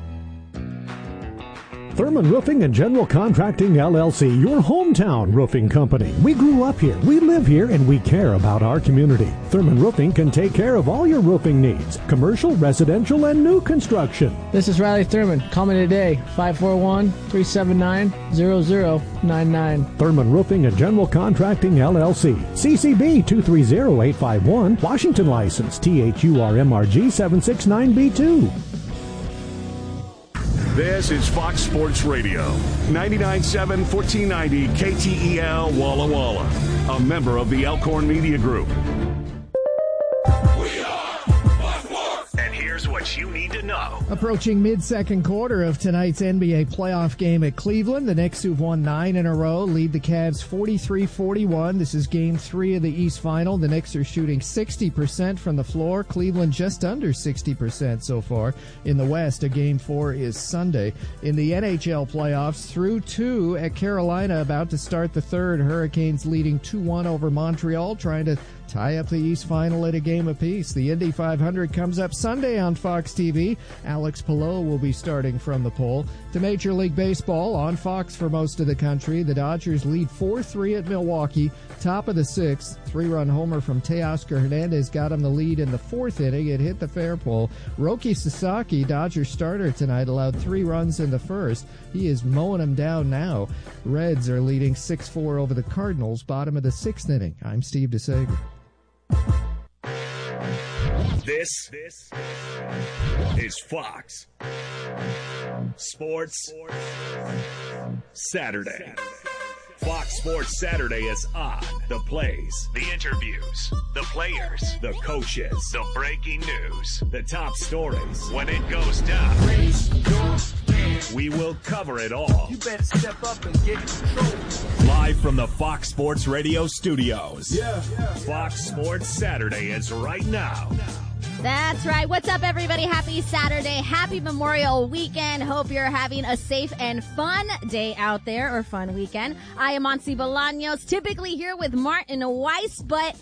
Speaker 10: Thurman Roofing and General Contracting, L L C, your hometown roofing company. We grew up here, we live here, and we care about our community. Thurman Roofing can take care of all your roofing needs, commercial, residential, and new construction.
Speaker 11: This is Riley Thurman. Call me today, five four one, three seven nine, zero zero nine nine.
Speaker 10: Thurman Roofing and General Contracting, L L C. C C B two three zero eight five one, Washington license, T H U R M R G seven six nine B two.
Speaker 5: This is Fox Sports Radio, ninety-nine point seven, fourteen ninety K T E L Walla Walla, a member of the Elkhorn Media Group. We are Fox Sports. And here's what you need to know.
Speaker 12: Approaching mid-second quarter of tonight's N B A playoff game at Cleveland, the Knicks, who've won nine in a row, lead the Cavs forty-three forty-one. This is game three of the East Final. The Knicks are shooting sixty percent from the floor. Cleveland just under sixty percent so far. In the West, a game four is Sunday. In the N H L playoffs, through two at Carolina, about to start the third. Hurricanes leading two one over Montreal, trying to tie up the East Final at a game apiece. The Indy five hundred comes up Sunday on Fox T V. Alex Palou will be starting from the pole. To Major League Baseball on Fox for most of the country, the Dodgers lead four three at Milwaukee. Top of the sixth, three-run homer from Teoscar Hernandez got him the lead in the fourth inning. It hit the fair pole. Roki Sasaki, Dodgers starter tonight, allowed three runs in the first. He is mowing them down now. Reds are leading six four over the Cardinals, bottom of the sixth inning. I'm Steve DeSager.
Speaker 5: This, this is Fox Sports Saturday. Fox Sports Saturday is on. The plays, the interviews, the players, the coaches, the breaking news, the top stories. When it goes down, we will cover it all.
Speaker 22: You better step up and get control.
Speaker 5: Live from the Fox Sports Radio studios.
Speaker 22: Yeah. yeah.
Speaker 5: Fox Sports Saturday is right now.
Speaker 1: That's right. What's up, everybody? Happy Saturday. Happy Memorial Weekend. Hope you're having a safe and fun day out there, or fun weekend. I am Monsi Bolaños, typically here with Martin Weiss, but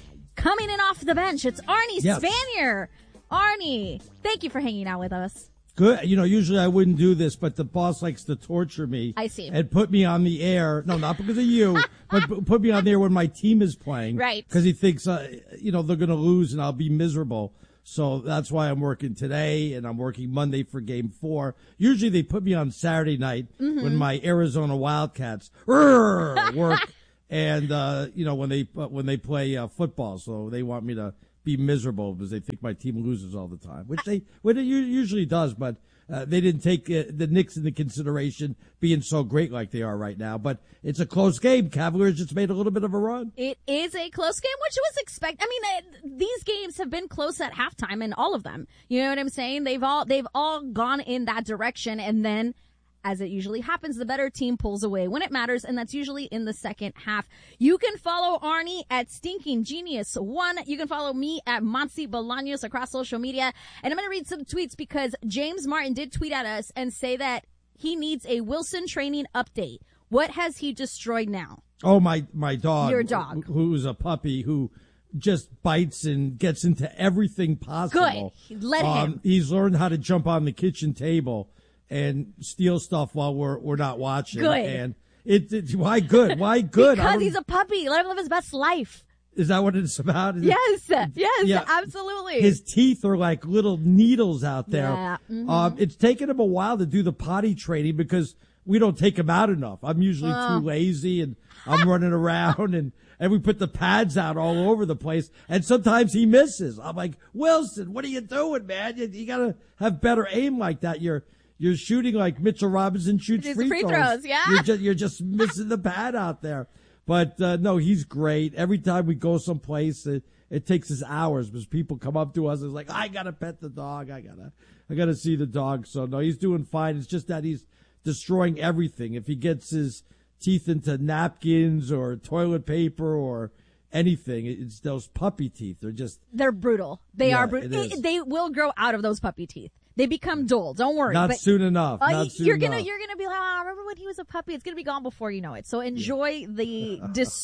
Speaker 1: coming in off the bench. It's Arnie
Speaker 2: Yes.
Speaker 1: Spanier. Arnie, thank you for hanging out with us.
Speaker 2: Good. You know, usually I wouldn't do this, but the boss likes to torture me.
Speaker 1: I see.
Speaker 2: And put me on the air. No, not because of you, but p- put me on the air when my team is playing.
Speaker 1: Right.
Speaker 2: Because he thinks, uh, you know, they're going to lose and I'll be miserable. So that's why I'm working today, and I'm working Monday for game four. Usually they put me on Saturday night
Speaker 1: Mhm.
Speaker 2: when my Arizona Wildcats "Rrr" work, and uh, you know when they uh, when they play uh, football. So they want me to be miserable because they think my team loses all the time, which they which it u- usually does. But uh, they didn't take uh, the Knicks into consideration being so great like they are right now. But it's a close game. Cavaliers just made a little bit of a run.
Speaker 1: It is a close game, which was expect. I mean, uh, these games have been close at halftime, and all of them. You know what I'm saying? They've all they've all gone in that direction, and then, as it usually happens, the better team pulls away when it matters, and that's usually in the second half. You can follow Arnie at Stinking Genius one. You can follow me at Monty Bolaños across social media. And I'm going to read some tweets because James Martin did tweet at us and say that he needs a Wilson training update. What has he destroyed now?
Speaker 2: Oh, my, my dog.
Speaker 1: Your dog.
Speaker 2: wh- Who's a puppy who just bites and gets into everything possible.
Speaker 1: Good. Let
Speaker 2: um,
Speaker 1: him.
Speaker 2: He's learned how to jump on the kitchen table and steal stuff while we're we're not watching.
Speaker 1: Good.
Speaker 2: And it, it why good? Why good? I
Speaker 1: Because
Speaker 2: don't-
Speaker 1: he's a puppy. Let him live his best life.
Speaker 2: Is that what it's about? Is it-
Speaker 1: Yes. Yes.
Speaker 2: Yeah.
Speaker 1: Absolutely.
Speaker 2: His teeth are like little needles out there.
Speaker 1: Yeah, mhm.
Speaker 2: Um, it's taken him a while to do the potty training because we don't take him out enough. I'm usually
Speaker 1: Oh.
Speaker 2: too lazy and I'm running around and, and we put the pads out all over the place. And sometimes he misses. I'm like, Wilson, what are you doing, man? You, you gotta have better aim like that. You're, you're shooting like Mitchell Robinson shoots
Speaker 1: His
Speaker 2: free,
Speaker 1: free throws, yeah.
Speaker 2: You're just, you're just missing the pad out there. But, uh, no, he's great. Every time we go someplace, it, it takes us hours because people come up to us and it's like, I gotta pet the dog. I gotta, I gotta see the dog. So no, he's doing fine. It's just that he's destroying everything. If he gets his teeth into napkins or toilet paper or anything, it's those puppy teeth. They're just,
Speaker 1: They're brutal. They
Speaker 2: Yeah,
Speaker 1: are
Speaker 2: it
Speaker 1: brutal.
Speaker 2: is.
Speaker 1: They will grow out of those puppy teeth. They become dull. Don't worry.
Speaker 2: Not
Speaker 1: but,
Speaker 2: soon enough.
Speaker 1: Uh,
Speaker 2: Not soon
Speaker 1: you're gonna
Speaker 2: enough.
Speaker 1: you're gonna be like, oh, remember when he was a puppy? It's gonna be gone before you know it. So enjoy the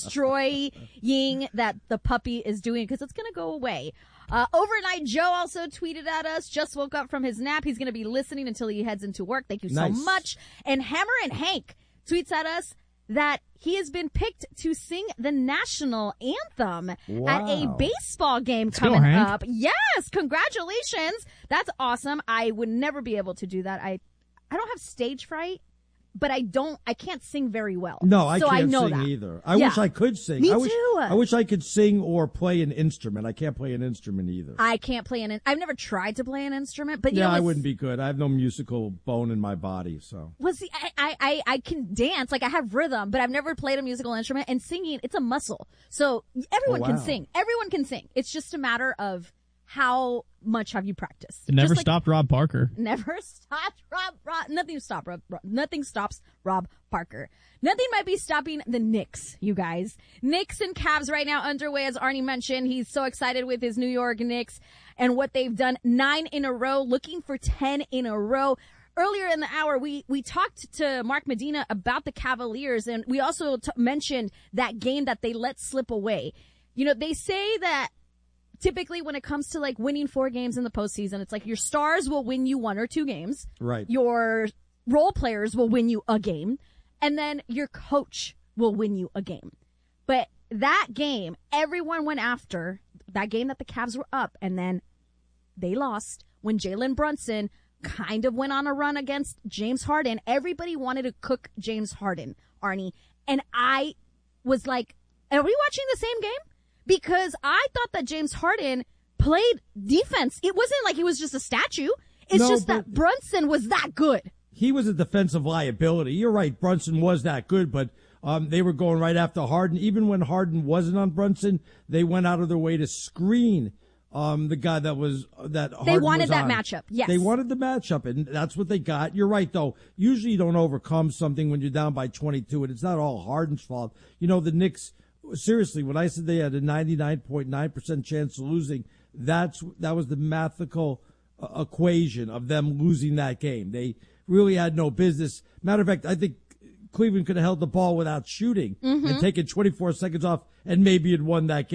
Speaker 1: destroying that the puppy is doing because it's gonna go away. Uh, Overnight Joe also tweeted at us. Just woke up from his nap. He's gonna be listening until he heads into work. Thank you so
Speaker 2: Nice.
Speaker 1: much. And Hammer and Hank tweets at us that he has been picked to sing the national anthem at a
Speaker 2: Wow.
Speaker 1: baseball game
Speaker 19: Let's go,
Speaker 1: coming
Speaker 19: Hank.
Speaker 1: up. Yes, congratulations. That's awesome. I would never be able to do that. I I don't have stage fright, but I don't I can't sing very well.
Speaker 2: No, I
Speaker 1: so
Speaker 2: can't
Speaker 1: I know
Speaker 2: sing
Speaker 1: that.
Speaker 2: either. I
Speaker 1: Yeah.
Speaker 2: wish I could sing.
Speaker 1: Me
Speaker 2: I wish,
Speaker 1: too.
Speaker 2: I wish I could sing or play an instrument. I can't play an instrument either.
Speaker 1: I can't play an I've never tried to play an instrument, but you
Speaker 2: yeah,
Speaker 1: know
Speaker 2: I
Speaker 1: what's-
Speaker 2: wouldn't be good. I have no musical bone in my body, so.
Speaker 1: Well, see, I, I, I, I can dance, like I have rhythm, but I've never played a musical instrument, and singing, it's a muscle. So everyone
Speaker 2: Oh,
Speaker 1: can
Speaker 2: wow.
Speaker 1: sing. Everyone can sing. It's just a matter of how much have you practiced.
Speaker 19: It never
Speaker 1: Just like-
Speaker 19: stopped Rob Parker.
Speaker 1: Never stopped Rob, Rob. Nothing stopped Rob, Rob. Nothing stops Rob Parker. Nothing might be stopping the Knicks, you guys. Knicks and Cavs right now underway, as Arnie mentioned. He's so excited with his New York Knicks and what they've done. Nine in a row, looking for ten in a row. Earlier in the hour, we, we talked to Mark Medina about the Cavaliers, and we also t- mentioned that game that they let slip away. You know, they say that typically when it comes to like winning four games in the postseason, it's like your stars will win you one or two games.
Speaker 2: Right.
Speaker 1: Your role players will win you a game. And then your coach will win you a game. But that game, everyone went after that game that the Cavs were up, and then they lost when Jalen Brunson kind of went on a run against James Harden. Everybody wanted to cook James Harden, Arnie. And I was like, are we watching the same game? Because I thought that James Harden played defense. It wasn't like he was just a statue. It's
Speaker 2: No,
Speaker 1: just
Speaker 2: but-
Speaker 1: that Brunson was that good.
Speaker 2: He was a defensive liability. You're right. Brunson was that good, but um, they were going right after Harden. Even when Harden wasn't on Brunson, they went out of their way to screen um, the guy that was that. Harden
Speaker 1: They wanted
Speaker 2: was
Speaker 1: that
Speaker 2: on.
Speaker 1: matchup. Yes.
Speaker 2: They wanted the matchup, and that's what they got. You're right, though. Usually, you don't overcome something when you're down by twenty-two, and it's not all Harden's fault. You know, the Knicks. Seriously, when I said they had a ninety-nine point nine percent chance of losing, that's that was the mathematical uh, equation of them losing that game. They really had no business. Matter of fact, I think Cleveland could have held the ball without shooting
Speaker 1: Mm-hmm.
Speaker 2: and taken twenty-four seconds off and maybe had won that game.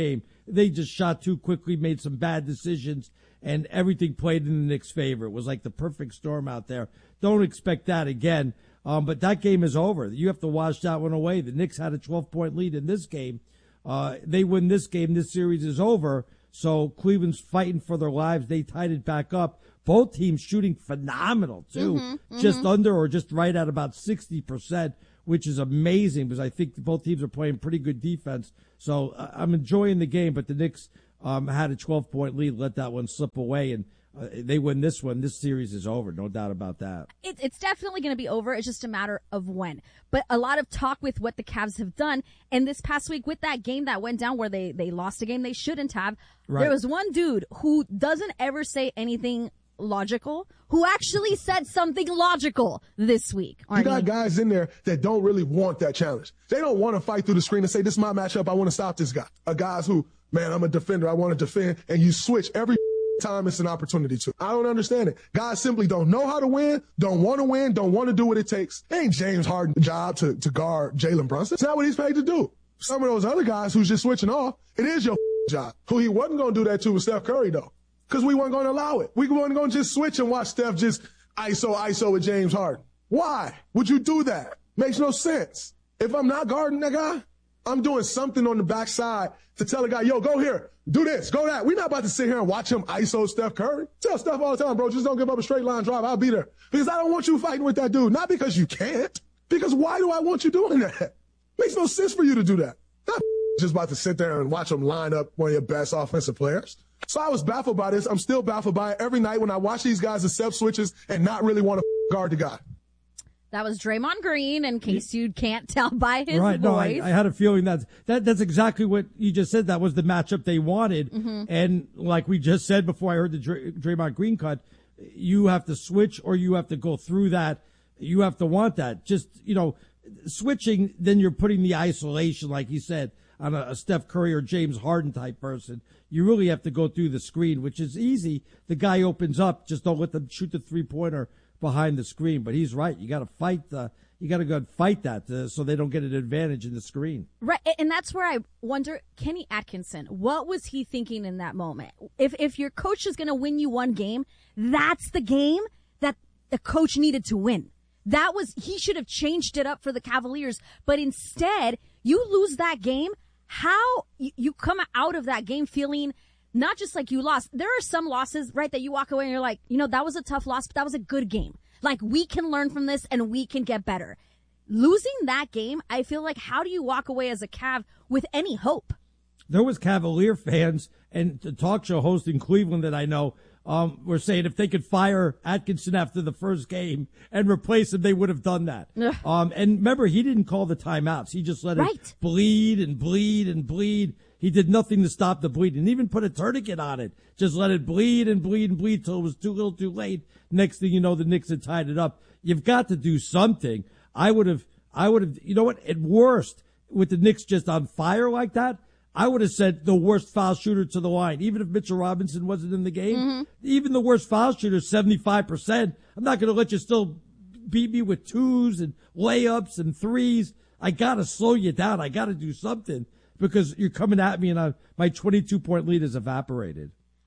Speaker 2: they just shot too quickly, made some bad decisions, and everything played in the Knicks' favor. It was like the perfect storm out there. Don't expect that again. Um, but that game is over. You have to wash that one away. The Knicks had a twelve-point lead in this game. Uh, they win this game. This series is over. So Cleveland's fighting for their lives. They tied it back up. Both teams shooting phenomenal, too.
Speaker 1: Mm-hmm,
Speaker 2: just
Speaker 1: mm-hmm.
Speaker 2: under or just right at about sixty percent, which is amazing because I think both teams are playing pretty good defense. So uh, I'm enjoying the game, but the Knicks um, had a twelve-point lead, let that one slip away, and uh, they win this one. This series is over, no doubt about that.
Speaker 1: It, it's definitely going to be over. It's just a matter of when. But a lot of talk with what the Cavs have done. And this past week with that game that went down where they, they lost a game they shouldn't have, right. There was one dude who doesn't ever say anything logical, who actually said something logical this week.
Speaker 8: You got guys in there that don't really want that challenge. They don't want to fight through the screen and say, this is my matchup, I want to stop this guy. A guys who, man, I'm a defender, I want to defend, and you switch every time it's an opportunity to. I don't understand it. Guys simply don't know how to win, don't want to win, don't want to do what it takes. It ain't James Harden's job to, to guard Jalen Brunson. It's not what he's paid to do. Some of those other guys who's just switching off, it is your job. Who he wasn't going to do that to was Steph Curry, though. Because we weren't going to allow it. We weren't going to just switch and watch Steph just I S O, I S O with James Harden. Why would you do that? Makes no sense. If I'm not guarding that guy, I'm doing something on the backside to tell a guy, yo, go here, do this, go that. We're not about to sit here and watch him I S O Steph Curry. Tell Steph all the time, bro, just don't give up a straight line drive. I'll be there. Because I don't want you fighting with that dude. Not because you can't. Because why do I want you doing that? Makes no sense for you to do that. Not just about to sit there and watch him line up one of your best offensive players. So I was baffled by this. I'm still baffled by it every night when I watch these guys accept switches and not really want to guard the guy.
Speaker 1: That was Draymond Green, in case you can't tell by his
Speaker 2: right,
Speaker 1: voice.
Speaker 2: No, I, I had a feeling that, that that's exactly what you just said. That was the matchup they wanted.
Speaker 1: Mm-hmm.
Speaker 2: And like we just said before I heard the Dray, Draymond Green cut, you have to switch or you have to go through that. You have to want that. Just, you know, switching, then you're putting the isolation, like you said, on a, a Steph Curry or James Harden type person. You really have to go through the screen, which is easy. The guy opens up. Just don't let them shoot the three-pointer behind the screen. But he's right. You got to fight the, you got to go and fight that uh, so they don't get an advantage in the screen.
Speaker 1: Right, and that's where I wonder, Kenny Atkinson, what was he thinking in that moment? If if your coach is going to win you one game, that's the game that the coach needed to win. That was, he should have changed it up for the Cavaliers, but instead, you lose that game. How you come out of that game feeling not just like you lost. There are some losses, right, that you walk away and you're like, you know, that was a tough loss, but that was a good game. Like, we can learn from this and we can get better. Losing that game, I feel like, how do you walk away as a Cav with any hope?
Speaker 2: There was Cavalier fans and the talk show host in Cleveland that I know um, were saying if they could fire Atkinson after the first game and replace him, they would have done that. Um, and remember, he didn't call the timeouts. He just let
Speaker 1: right.
Speaker 2: it bleed and bleed and bleed. He did nothing to stop the bleed and even put a tourniquet on it. Just let it bleed and bleed and bleed till it was too little too late. Next thing you know, the Knicks had tied it up. You've got to do something. I would have, I would have, you know what, at worst, with the Knicks just on fire like that, I would have said the worst foul shooter to the line. Even if Mitchell Robinson wasn't in the game,
Speaker 1: mm-hmm.
Speaker 2: even the worst foul shooter, seventy-five percent. I'm not going to let you still beat me with twos and layups and threes. I got to slow you down. I got to do something because you're coming at me and I, my twenty-two point lead is evaporated.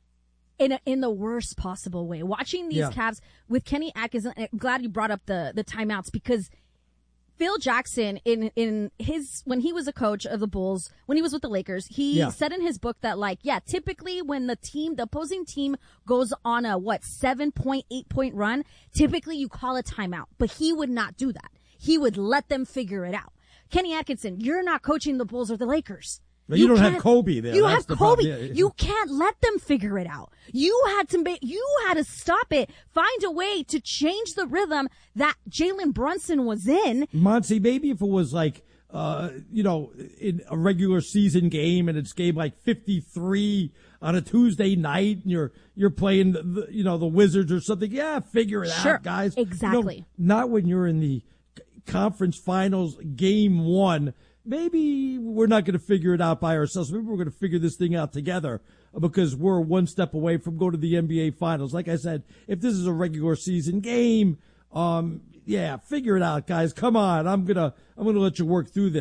Speaker 1: In a, in the worst possible way. Watching these yeah. Cavs with Kenny Atkinson, I'm glad you brought up the, the timeouts because Phil Jackson, in in his when he was a coach of the Bulls, when he was with the Lakers, he yeah. said in his book that, like, yeah, typically when the team, the opposing team goes on a, what, seven point, eight point run, typically you call a timeout. But he would not do that. He would let them figure it out. Kenny Atkinson, you're not coaching the Bulls or the Lakers.
Speaker 2: But you, you don't have Kobe there.
Speaker 1: You don't
Speaker 2: That's
Speaker 1: have Kobe.
Speaker 2: Yeah.
Speaker 1: You can't let them figure it out. You had to make, you had to stop it, find a way to change the rhythm that Jalen Brunson was in.
Speaker 2: Monty, maybe if it was like, uh, you know, in a regular season game and it's game like fifty-three on a Tuesday night and you're, you're playing, the, the, you know, the Wizards or something. Yeah, figure it
Speaker 1: sure,
Speaker 2: out, guys.
Speaker 1: Exactly.
Speaker 2: You know, not when you're in the conference finals game one. Maybe we're not going to figure it out by ourselves. Maybe we're going to figure this thing out together because we're one step away from going to the N B A Finals. Like I said, if this is a regular season game, um, yeah, figure it out, guys. Come on, I'm gonna, I'm gonna let you work through this.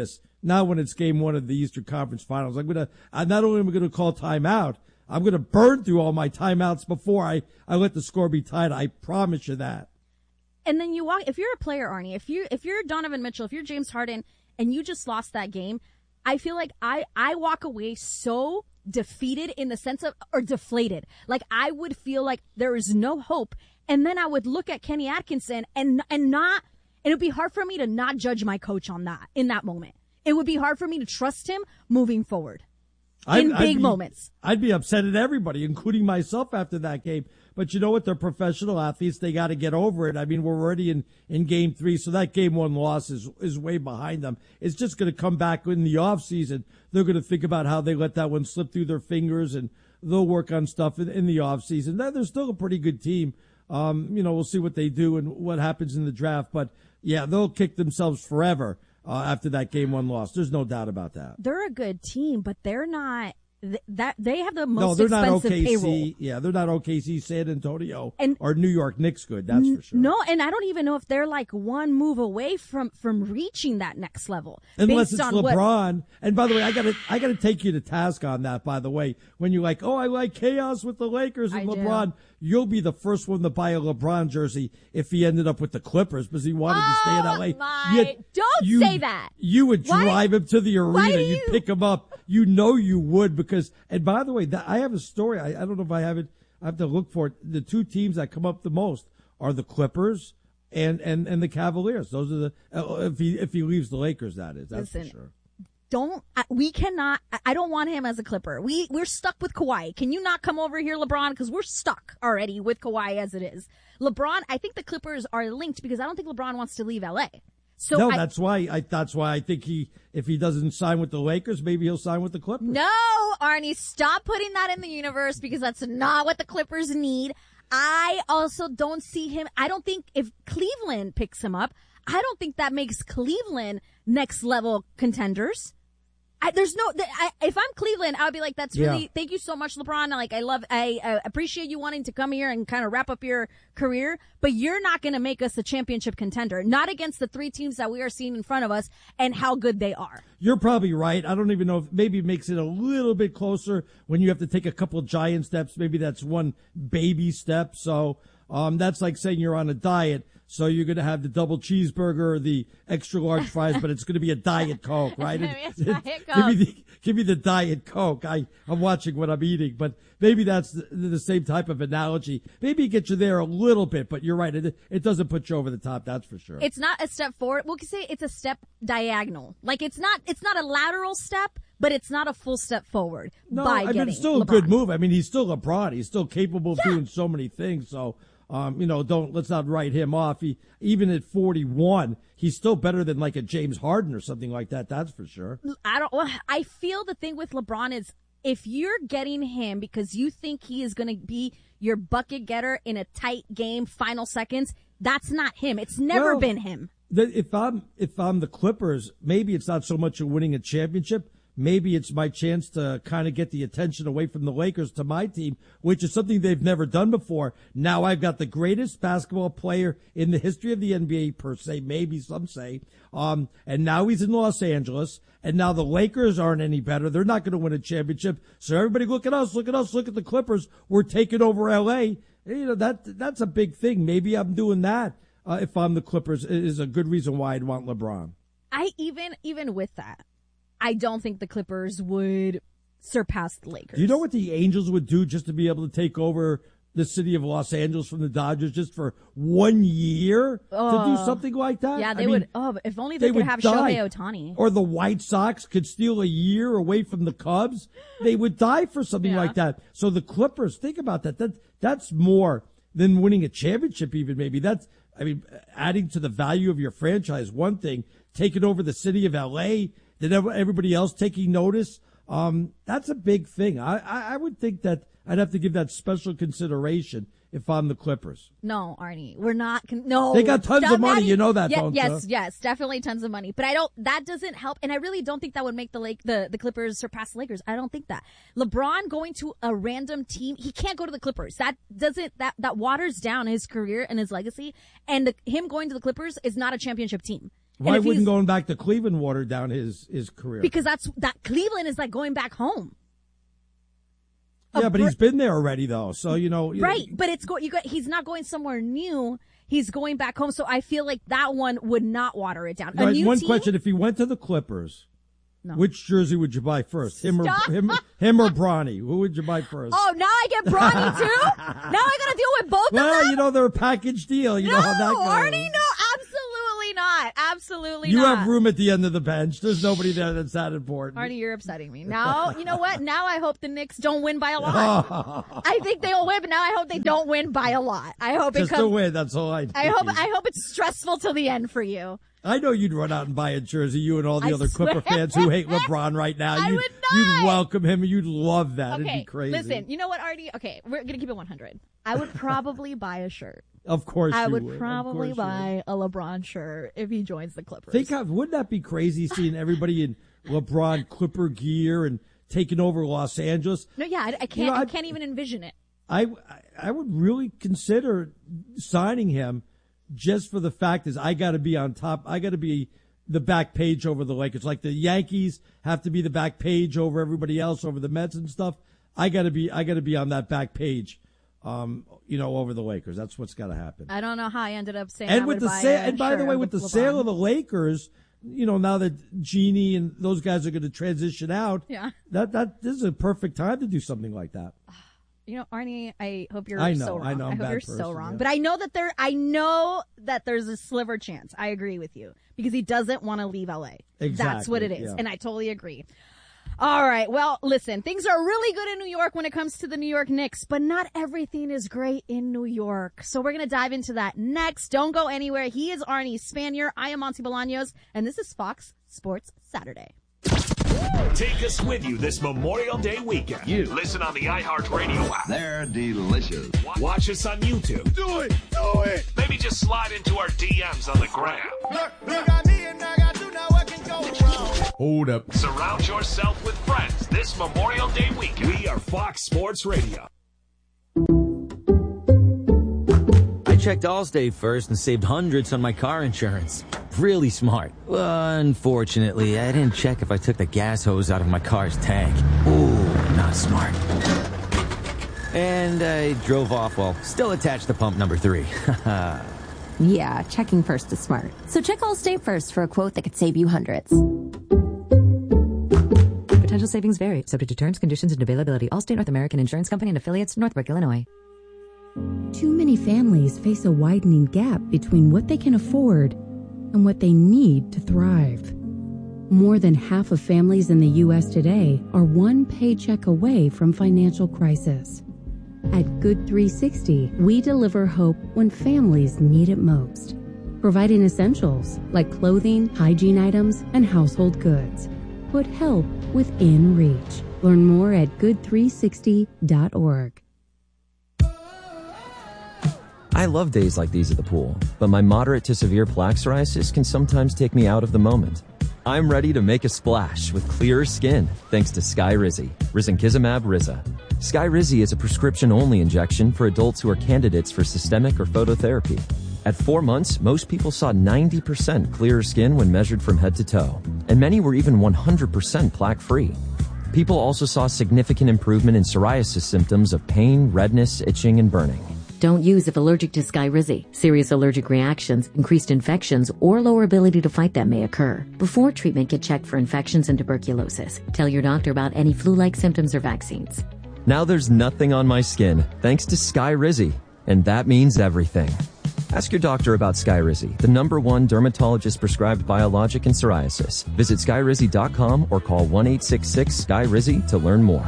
Speaker 2: Now when it's game one of the Eastern Conference Finals, I'm gonna I not only am I gonna call timeout, I'm gonna burn through all my timeouts before I, I let the score be tied. I promise you that.
Speaker 1: And then you walk, if you're a player, Arnie, if you if you're Donovan Mitchell, if you're James Harden, and you just lost that game, I feel like I, I walk away so defeated in the sense of, or deflated. Like I would feel like there is no hope. And then I would look at Kenny Atkinson and, and not, and it would be hard for me to not judge my coach on that, in that moment. It would be hard for me to trust him moving forward in
Speaker 2: I'd,
Speaker 1: big
Speaker 2: I'd be,
Speaker 1: moments.
Speaker 2: I'd be upset at everybody, including myself after that game. But you know what? They're professional athletes. They got to get over it. I mean, we're already in, in game three, so that game one loss is, is way behind them. It's just going to come back in the off season. They're going to think about how they let that one slip through their fingers, and they'll work on stuff in, in the off season. They're still a pretty good team. Um, you know, we'll see what they do and what happens in the draft. But yeah, they'll kick themselves forever uh, after that game one loss. There's no doubt about that.
Speaker 1: They're a good team, but they're not. That they have the most
Speaker 2: no, they're
Speaker 1: expensive
Speaker 2: not O K C.
Speaker 1: payroll.
Speaker 2: Yeah, they're not O K C, San Antonio,
Speaker 1: and,
Speaker 2: or New York Knicks good. That's for sure.
Speaker 1: No, and I don't even know if they're like one move away from from reaching that next level.
Speaker 2: Unless
Speaker 1: based
Speaker 2: it's
Speaker 1: on
Speaker 2: LeBron.
Speaker 1: What,
Speaker 2: and by the way, I gotta I gotta take you to task on that. By the way, when you're like, oh, I like chaos with the Lakers and
Speaker 1: I
Speaker 2: LeBron,
Speaker 1: do.
Speaker 2: You'll be the first one to buy a LeBron jersey if he ended up with the Clippers because he wanted
Speaker 1: oh,
Speaker 2: to stay in L A.
Speaker 1: My.
Speaker 2: Yet
Speaker 1: Don't
Speaker 2: you,
Speaker 1: say that.
Speaker 2: You would
Speaker 1: Why
Speaker 2: drive
Speaker 1: do,
Speaker 2: him to the arena.
Speaker 1: you?
Speaker 2: You'd pick him up. You know you would because. And by the way, that, I have a story. I, I don't know if I have it. I have to look for it. The two teams that come up the most are the Clippers and and, and the Cavaliers. Those are the if he if he leaves the Lakers, that is. That's
Speaker 1: Listen,
Speaker 2: for sure.
Speaker 1: Don't we cannot? I don't want him as a Clipper. We we're stuck with Kawhi. Can you not come over here, LeBron? Because we're stuck already with Kawhi as it is. LeBron, I think the Clippers are linked because I don't think LeBron wants to leave L A. So
Speaker 2: no,
Speaker 1: I,
Speaker 2: that's why I that's why I think he if he doesn't sign with the Lakers, maybe he'll sign with the Clippers.
Speaker 1: No, Arnie, stop putting that in the universe because that's not what the Clippers need. I also don't see him. I don't think if Cleveland picks him up, I don't think that makes Cleveland next level contenders. I, there's no, I, if I'm Cleveland, I would be like, that's really, yeah. Thank you so much, LeBron. Like, I love, I uh, appreciate you wanting to come here and kind of wrap up your career, but you're not going to make us a championship contender, not against the three teams that we are seeing in front of us and how good they are.
Speaker 2: You're probably right. I don't even know if maybe it makes it a little bit closer when you have to take a couple of giant steps. Maybe that's one baby step. So, um, that's like saying you're on a diet. So you're going to have the double cheeseburger or the extra large fries, but it's going to be a Diet Coke, right?
Speaker 1: It's Diet Coke.
Speaker 2: Give me the, give me the Diet Coke. I, I'm watching what I'm eating, but maybe that's the, the same type of analogy. Maybe it gets you there a little bit, but you're right. It, it doesn't put you over the top. That's for sure.
Speaker 1: It's not a step forward. We can say it's a step diagonal. Like it's not, it's not a lateral step, but it's not a full step forward.
Speaker 2: No,
Speaker 1: by
Speaker 2: I mean,
Speaker 1: getting
Speaker 2: it's still
Speaker 1: LeBron.
Speaker 2: a good move. I mean, he's still LeBron. He's still capable of
Speaker 1: yeah.
Speaker 2: doing so many things. So, Um, you know, don't, let's not write him off. He, even at forty-one, he's still better than like a James Harden or something like that. That's for sure.
Speaker 1: I don't, well, I feel the thing with LeBron is if you're getting him because you think he is going to be your bucket getter in a tight game, final seconds, that's not him. It's never
Speaker 2: well,
Speaker 1: been him.
Speaker 2: The, if I'm, if I'm the Clippers, maybe it's not so much of winning a championship. Maybe it's my chance to kind of get the attention away from the Lakers to my team, which is something they've never done before. Now I've got the greatest basketball player in the history of the N B A per se, maybe some say. Um, and now he's in Los Angeles, and now the Lakers aren't any better. They're not going to win a championship. So everybody look at us, look at us, look at the Clippers. We're taking over L A. You know, that, that's a big thing. Maybe I'm doing that, uh, if I'm the Clippers, is a good reason why I'd want LeBron.
Speaker 1: I even, even with that, I don't think the Clippers would surpass the Lakers.
Speaker 2: Do you know what the Angels would do just to be able to take over the city of Los Angeles from the Dodgers just for one year uh, to do something like that?
Speaker 1: Yeah, they
Speaker 2: I
Speaker 1: would.
Speaker 2: Mean,
Speaker 1: oh, if only they,
Speaker 2: they
Speaker 1: could have
Speaker 2: die.
Speaker 1: Shohei Ohtani.
Speaker 2: Or the White Sox could steal a year away from the Cubs. They would die for something
Speaker 1: yeah.
Speaker 2: like that. So the Clippers, think about that. That that's more than winning a championship even maybe. That's, I mean, adding to the value of your franchise, one thing, taking over the city of L A, did everybody else taking notice? Um, that's a big thing. I, I, I would think that I'd have to give that special consideration if I'm the Clippers.
Speaker 1: No, Arnie, we're not. Con- no,
Speaker 2: they got tons
Speaker 1: Stop
Speaker 2: of money.
Speaker 1: adding,
Speaker 2: You know that,
Speaker 1: yeah,
Speaker 2: don't
Speaker 1: yes,
Speaker 2: you?
Speaker 1: yes, definitely tons of money. But I don't. That doesn't help, and I really don't think that would make the Lake the the Clippers surpass the Lakers. I don't think that LeBron going to a random team, he can't go to the Clippers. That doesn't that that waters down his career and his legacy. And the, him going to the Clippers is not a championship team.
Speaker 2: Why wouldn't going back to Cleveland water down his, his career?
Speaker 1: Because that's that Cleveland is like going back home.
Speaker 2: Yeah, but he's been there already, though. So, you know.
Speaker 1: Right, but it's go- you got, he's not going somewhere new. He's going back home. So I feel like that one would not water it down.
Speaker 2: Right,
Speaker 1: A new
Speaker 2: one
Speaker 1: team?
Speaker 2: question. If he went to the Clippers,
Speaker 1: No.
Speaker 2: which jersey would you buy first? Him or,
Speaker 1: Stop.
Speaker 2: him, him or Bronny? Who would you buy first?
Speaker 1: Oh, now I get Bronny too? Now I got to deal with both
Speaker 2: well,
Speaker 1: of them?
Speaker 2: you know, they're a package deal. You
Speaker 1: no,
Speaker 2: know how that goes.
Speaker 1: Arnie, no, absolutely not. Absolutely
Speaker 2: You
Speaker 1: not.
Speaker 2: have room at the end of the bench. There's nobody there that's that important.
Speaker 1: Arnie, you're upsetting me. Now, you know what? Now I hope the Knicks don't win by a lot. I think they'll win, but now I hope they don't win by a lot. I hope
Speaker 2: Just
Speaker 1: it comes.
Speaker 2: to win, that's all I need.
Speaker 1: I hope. I hope it's stressful till the end for you.
Speaker 2: I know you'd run out and buy a jersey, you and all the
Speaker 1: I
Speaker 2: other
Speaker 1: swear.
Speaker 2: Clipper fans who hate LeBron right now.
Speaker 1: I
Speaker 2: you'd,
Speaker 1: would
Speaker 2: you'd
Speaker 1: not.
Speaker 2: welcome him and you'd love that. It'd
Speaker 1: Okay,
Speaker 2: be crazy.
Speaker 1: listen. You know what, Artie? Okay, we're gonna keep it one hundred. I would probably buy a shirt.
Speaker 2: Of course
Speaker 1: I
Speaker 2: you
Speaker 1: would,
Speaker 2: would. Of
Speaker 1: probably
Speaker 2: course you
Speaker 1: buy a LeBron shirt if he joins the Clippers.
Speaker 2: Think how, wouldn't that be crazy seeing everybody in LeBron Clipper gear and taking over Los Angeles?
Speaker 1: No, yeah, I, I can't.
Speaker 2: You know,
Speaker 1: I,
Speaker 2: I-
Speaker 1: can't even envision it.
Speaker 2: I I would really consider signing him just for the fact is I got to be on top. I got to be the back page over the Lakers. Like the Yankees have to be the back page over everybody else, over the Mets and stuff. I got to be I got to be on that back page. Um, you know, over the Lakers. That's what's got to happen.
Speaker 1: I don't know how I ended up saying.
Speaker 2: And
Speaker 1: I
Speaker 2: with
Speaker 1: would
Speaker 2: the
Speaker 1: buy
Speaker 2: sa-
Speaker 1: a
Speaker 2: and by the
Speaker 1: shirt
Speaker 2: way,
Speaker 1: of
Speaker 2: with the
Speaker 1: LeBron.
Speaker 2: sale of the Lakers, you know, now that Genie and those guys are going to transition out,
Speaker 1: Yeah.
Speaker 2: that that this is a perfect time to do something like that.
Speaker 1: You know, Arnie, I hope you're
Speaker 2: I know,
Speaker 1: so wrong.
Speaker 2: I know, I'm a
Speaker 1: hope
Speaker 2: bad
Speaker 1: you're so
Speaker 2: person,
Speaker 1: wrong.
Speaker 2: yeah.
Speaker 1: But I know that there, I know that there's a sliver chance. I agree with you because he doesn't want to leave L A. That's what it
Speaker 2: Exactly,
Speaker 1: is.
Speaker 2: yeah.
Speaker 1: And I totally agree. All right. Well, listen, things are really good in New York when it comes to the New York Knicks, but not everything is great in New York. So we're going to dive into that next. Don't go anywhere. He is Arnie Spanier. I am Monty Bolaños, and this is Fox Sports Saturday.
Speaker 5: Take us with you this Memorial Day weekend. You listen on the iHeartRadio app. They're delicious. Watch us on YouTube. Do it, do it. Maybe just slide into our D Ms on the gram. Look, look, I need and I got you now. What can go wrong? Hold up. Surround yourself with friends this Memorial Day weekend. We are Fox Sports Radio.
Speaker 9: I checked Allstate first and saved hundreds on my car insurance. Really smart. Unfortunately, I didn't check if I took the gas hose out of my car's tank. Ooh, not smart. And I drove off while still attached to pump number three.
Speaker 13: Yeah, checking first is smart. So check Allstate first for a quote that could save you hundreds.
Speaker 14: Potential savings vary, subject to terms, conditions, and availability. Allstate North American Insurance Company and affiliates, Northbrook, Illinois.
Speaker 24: Too many families face a widening gap between what they can afford and what they need to thrive. More than half of families in the U S today are one paycheck away from financial crisis. At Good three sixty, we deliver hope when families need it most, providing essentials like clothing, hygiene items, and household goods. Put help within reach. Learn more at good three sixty dot org.
Speaker 15: I love days like these at the pool, but my moderate to severe plaque psoriasis can sometimes take me out of the moment. I'm ready to make a splash with clearer skin thanks to Skyrizi, risankizumab Riza. Skyrizi is a prescription-only injection for adults who are candidates for systemic or phototherapy. At four months, most people saw ninety percent clearer skin when measured from head to toe, and many were even one hundred percent plaque-free. People also saw significant improvement in psoriasis symptoms of pain, redness, itching, and burning.
Speaker 14: Don't use if allergic to Skyrizi. Serious allergic reactions, increased infections, or lower ability to fight them may occur. Before treatment, get checked for infections and tuberculosis. Tell your doctor about any flu-like symptoms or vaccines.
Speaker 15: Now there's nothing on my skin thanks to Skyrizi, and that means everything. Ask your doctor about Skyrizi, the number one dermatologist-prescribed biologic in psoriasis. Visit skyrizi dot com or call one eight six six S K Y R I Z Y to learn more.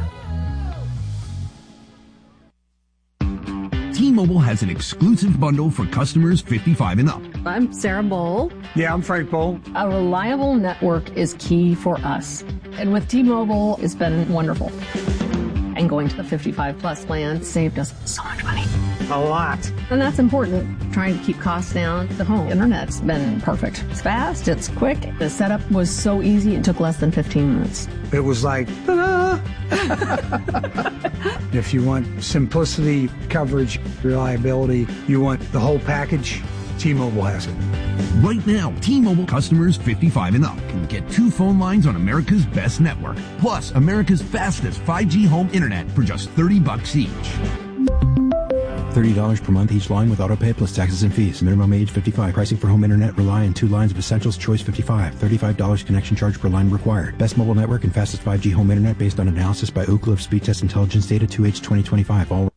Speaker 16: T-Mobile has an exclusive bundle for customers fifty-five and up.
Speaker 17: I'm Sarah Bowl.
Speaker 16: Yeah, I'm Frank Bowl.
Speaker 17: A reliable network is key for us. And with T-Mobile, it's been wonderful. And going to the fifty-five plus plan saved us so much money. A lot. And that's important. Trying to keep costs down. The home internet's been perfect. It's fast, it's quick. The setup was so easy, it took less than fifteen minutes.
Speaker 18: It was like, ta-da! If you want simplicity, coverage, reliability, you want the whole package,
Speaker 8: T-Mobile has it.
Speaker 16: Right now, T-Mobile customers fifty-five and up can get two phone lines on America's best network, plus America's fastest five G home internet for just thirty bucks each.
Speaker 3: thirty dollars per month each line with autopay plus taxes and fees. Minimum age fifty-five. Pricing for home internet rely on two lines of Essentials Choice fifty-five. thirty-five dollars connection charge per line required. Best mobile network and fastest five G home internet based on analysis by Ookla of Speed Test Intelligence data two H twenty twenty-five. All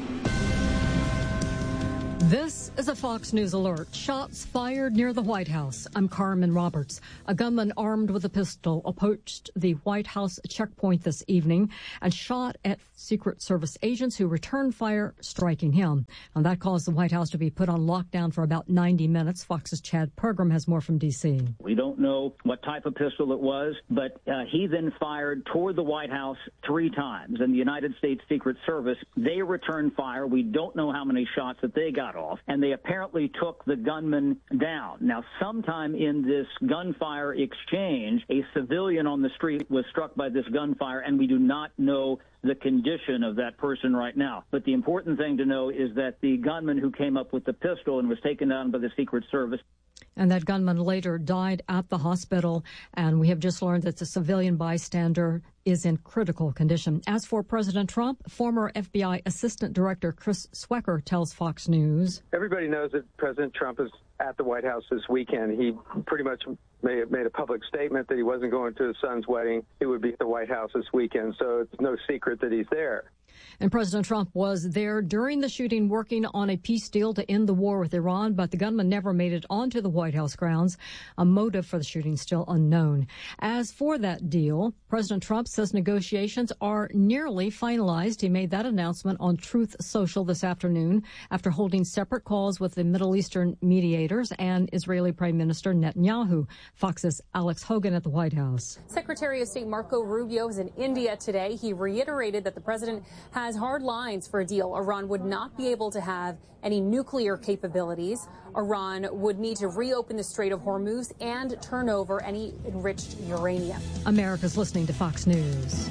Speaker 4: This is a Fox News alert. Shots fired near the White House. I'm Carmen Roberts. A gunman armed with a pistol approached the White House checkpoint this evening and shot at Secret Service agents who returned fire, striking him. And that caused the White House to be put on lockdown for about ninety minutes. Fox's Chad Pergram has more from D C.
Speaker 20: We don't know what type of pistol it was, but uh, he then fired toward the White House three times. And the United States Secret Service, they returned fire. We don't know how many shots that they got off. And they apparently took the gunman down. Now, sometime in this gunfire exchange, a civilian on the street was struck by this gunfire, and we do not know the condition of that person right now. But the important thing to know is that the gunman who came up with the pistol and was taken down by the Secret Service.
Speaker 4: And that gunman later died at the hospital. And we have just learned that the civilian bystander is in critical condition. As for President Trump, former F B I Assistant Director Chris Swecker tells Fox News.
Speaker 21: Everybody knows that President Trump is at the White House this weekend. He pretty much made, made a public statement that he wasn't going to his son's wedding. He would be at the White House this weekend, so it's no secret that he's there.
Speaker 4: And President Trump was there during the shooting working on a peace deal to end the war with Iran, but the gunman never made it onto the White House grounds. A motive for the shooting still unknown. As for that deal, President Trump says negotiations are nearly finalized. He made that announcement on Truth Social this afternoon after holding separate calls with the Middle Eastern mediators and Israeli Prime Minister Netanyahu. Fox's Alex Hogan at the White House.
Speaker 23: Secretary of State Marco Rubio is in India today. He reiterated that the president has hard lines for a deal. Iran would not be able to have any nuclear capabilities. Iran would need to reopen the Strait of Hormuz and turn over any enriched uranium.
Speaker 4: America's listening to Fox News.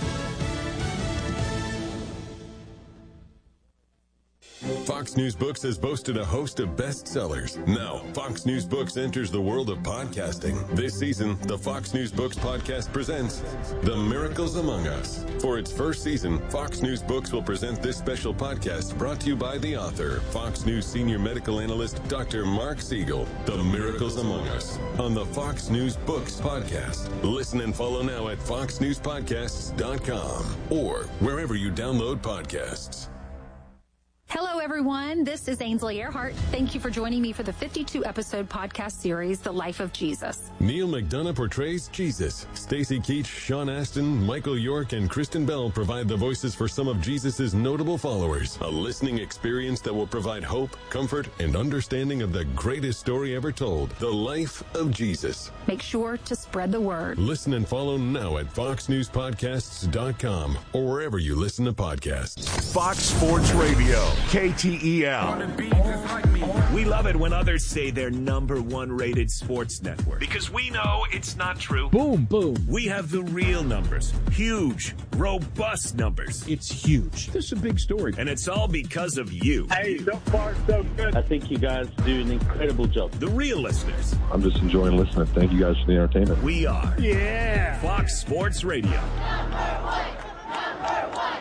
Speaker 25: Fox News Books has boasted a host of bestsellers. Now, Fox News Books enters the world of podcasting. This season, the Fox News Books podcast presents The Miracles Among Us. For its first season, Fox News Books will present this special podcast brought to you by the author, Fox News senior medical analyst, Doctor Mark Siegel. The Miracles Among Us on the Fox News Books podcast. Listen and follow now at fox news podcasts dot com or wherever you download podcasts.
Speaker 27: Hello, everyone. This is Ainsley Earhart. Thank you for joining me for the fifty-two episode podcast series, The Life of Jesus.
Speaker 25: Neil McDonough portrays Jesus. Stacy Keach, Sean Astin, Michael York, and Kristen Bell provide the voices for some of Jesus' notable followers. A listening experience that will provide hope, comfort, and understanding of the greatest story ever told, The Life of Jesus.
Speaker 27: Make sure to spread the word.
Speaker 25: Listen and follow now at fox news podcasts dot com or wherever you listen to podcasts.
Speaker 5: Fox Sports Radio. K T E L. We love it when others say they're number one rated sports network because we know it's not true.
Speaker 2: Boom, boom.
Speaker 5: We have the real numbers. Huge, robust numbers.
Speaker 2: It's huge.
Speaker 5: This is a big story. And it's all because of you.
Speaker 28: Hey, so far, so good. I think you guys do an incredible job.
Speaker 5: The real listeners.
Speaker 29: I'm just enjoying listening. Thank you guys for the entertainment.
Speaker 5: We are.
Speaker 28: Yeah.
Speaker 5: Fox Sports Radio.
Speaker 28: Number one. Number one.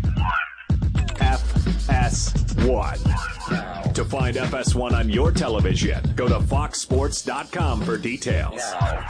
Speaker 5: F S one. To find F S one on your television, go to fox sports dot com for details.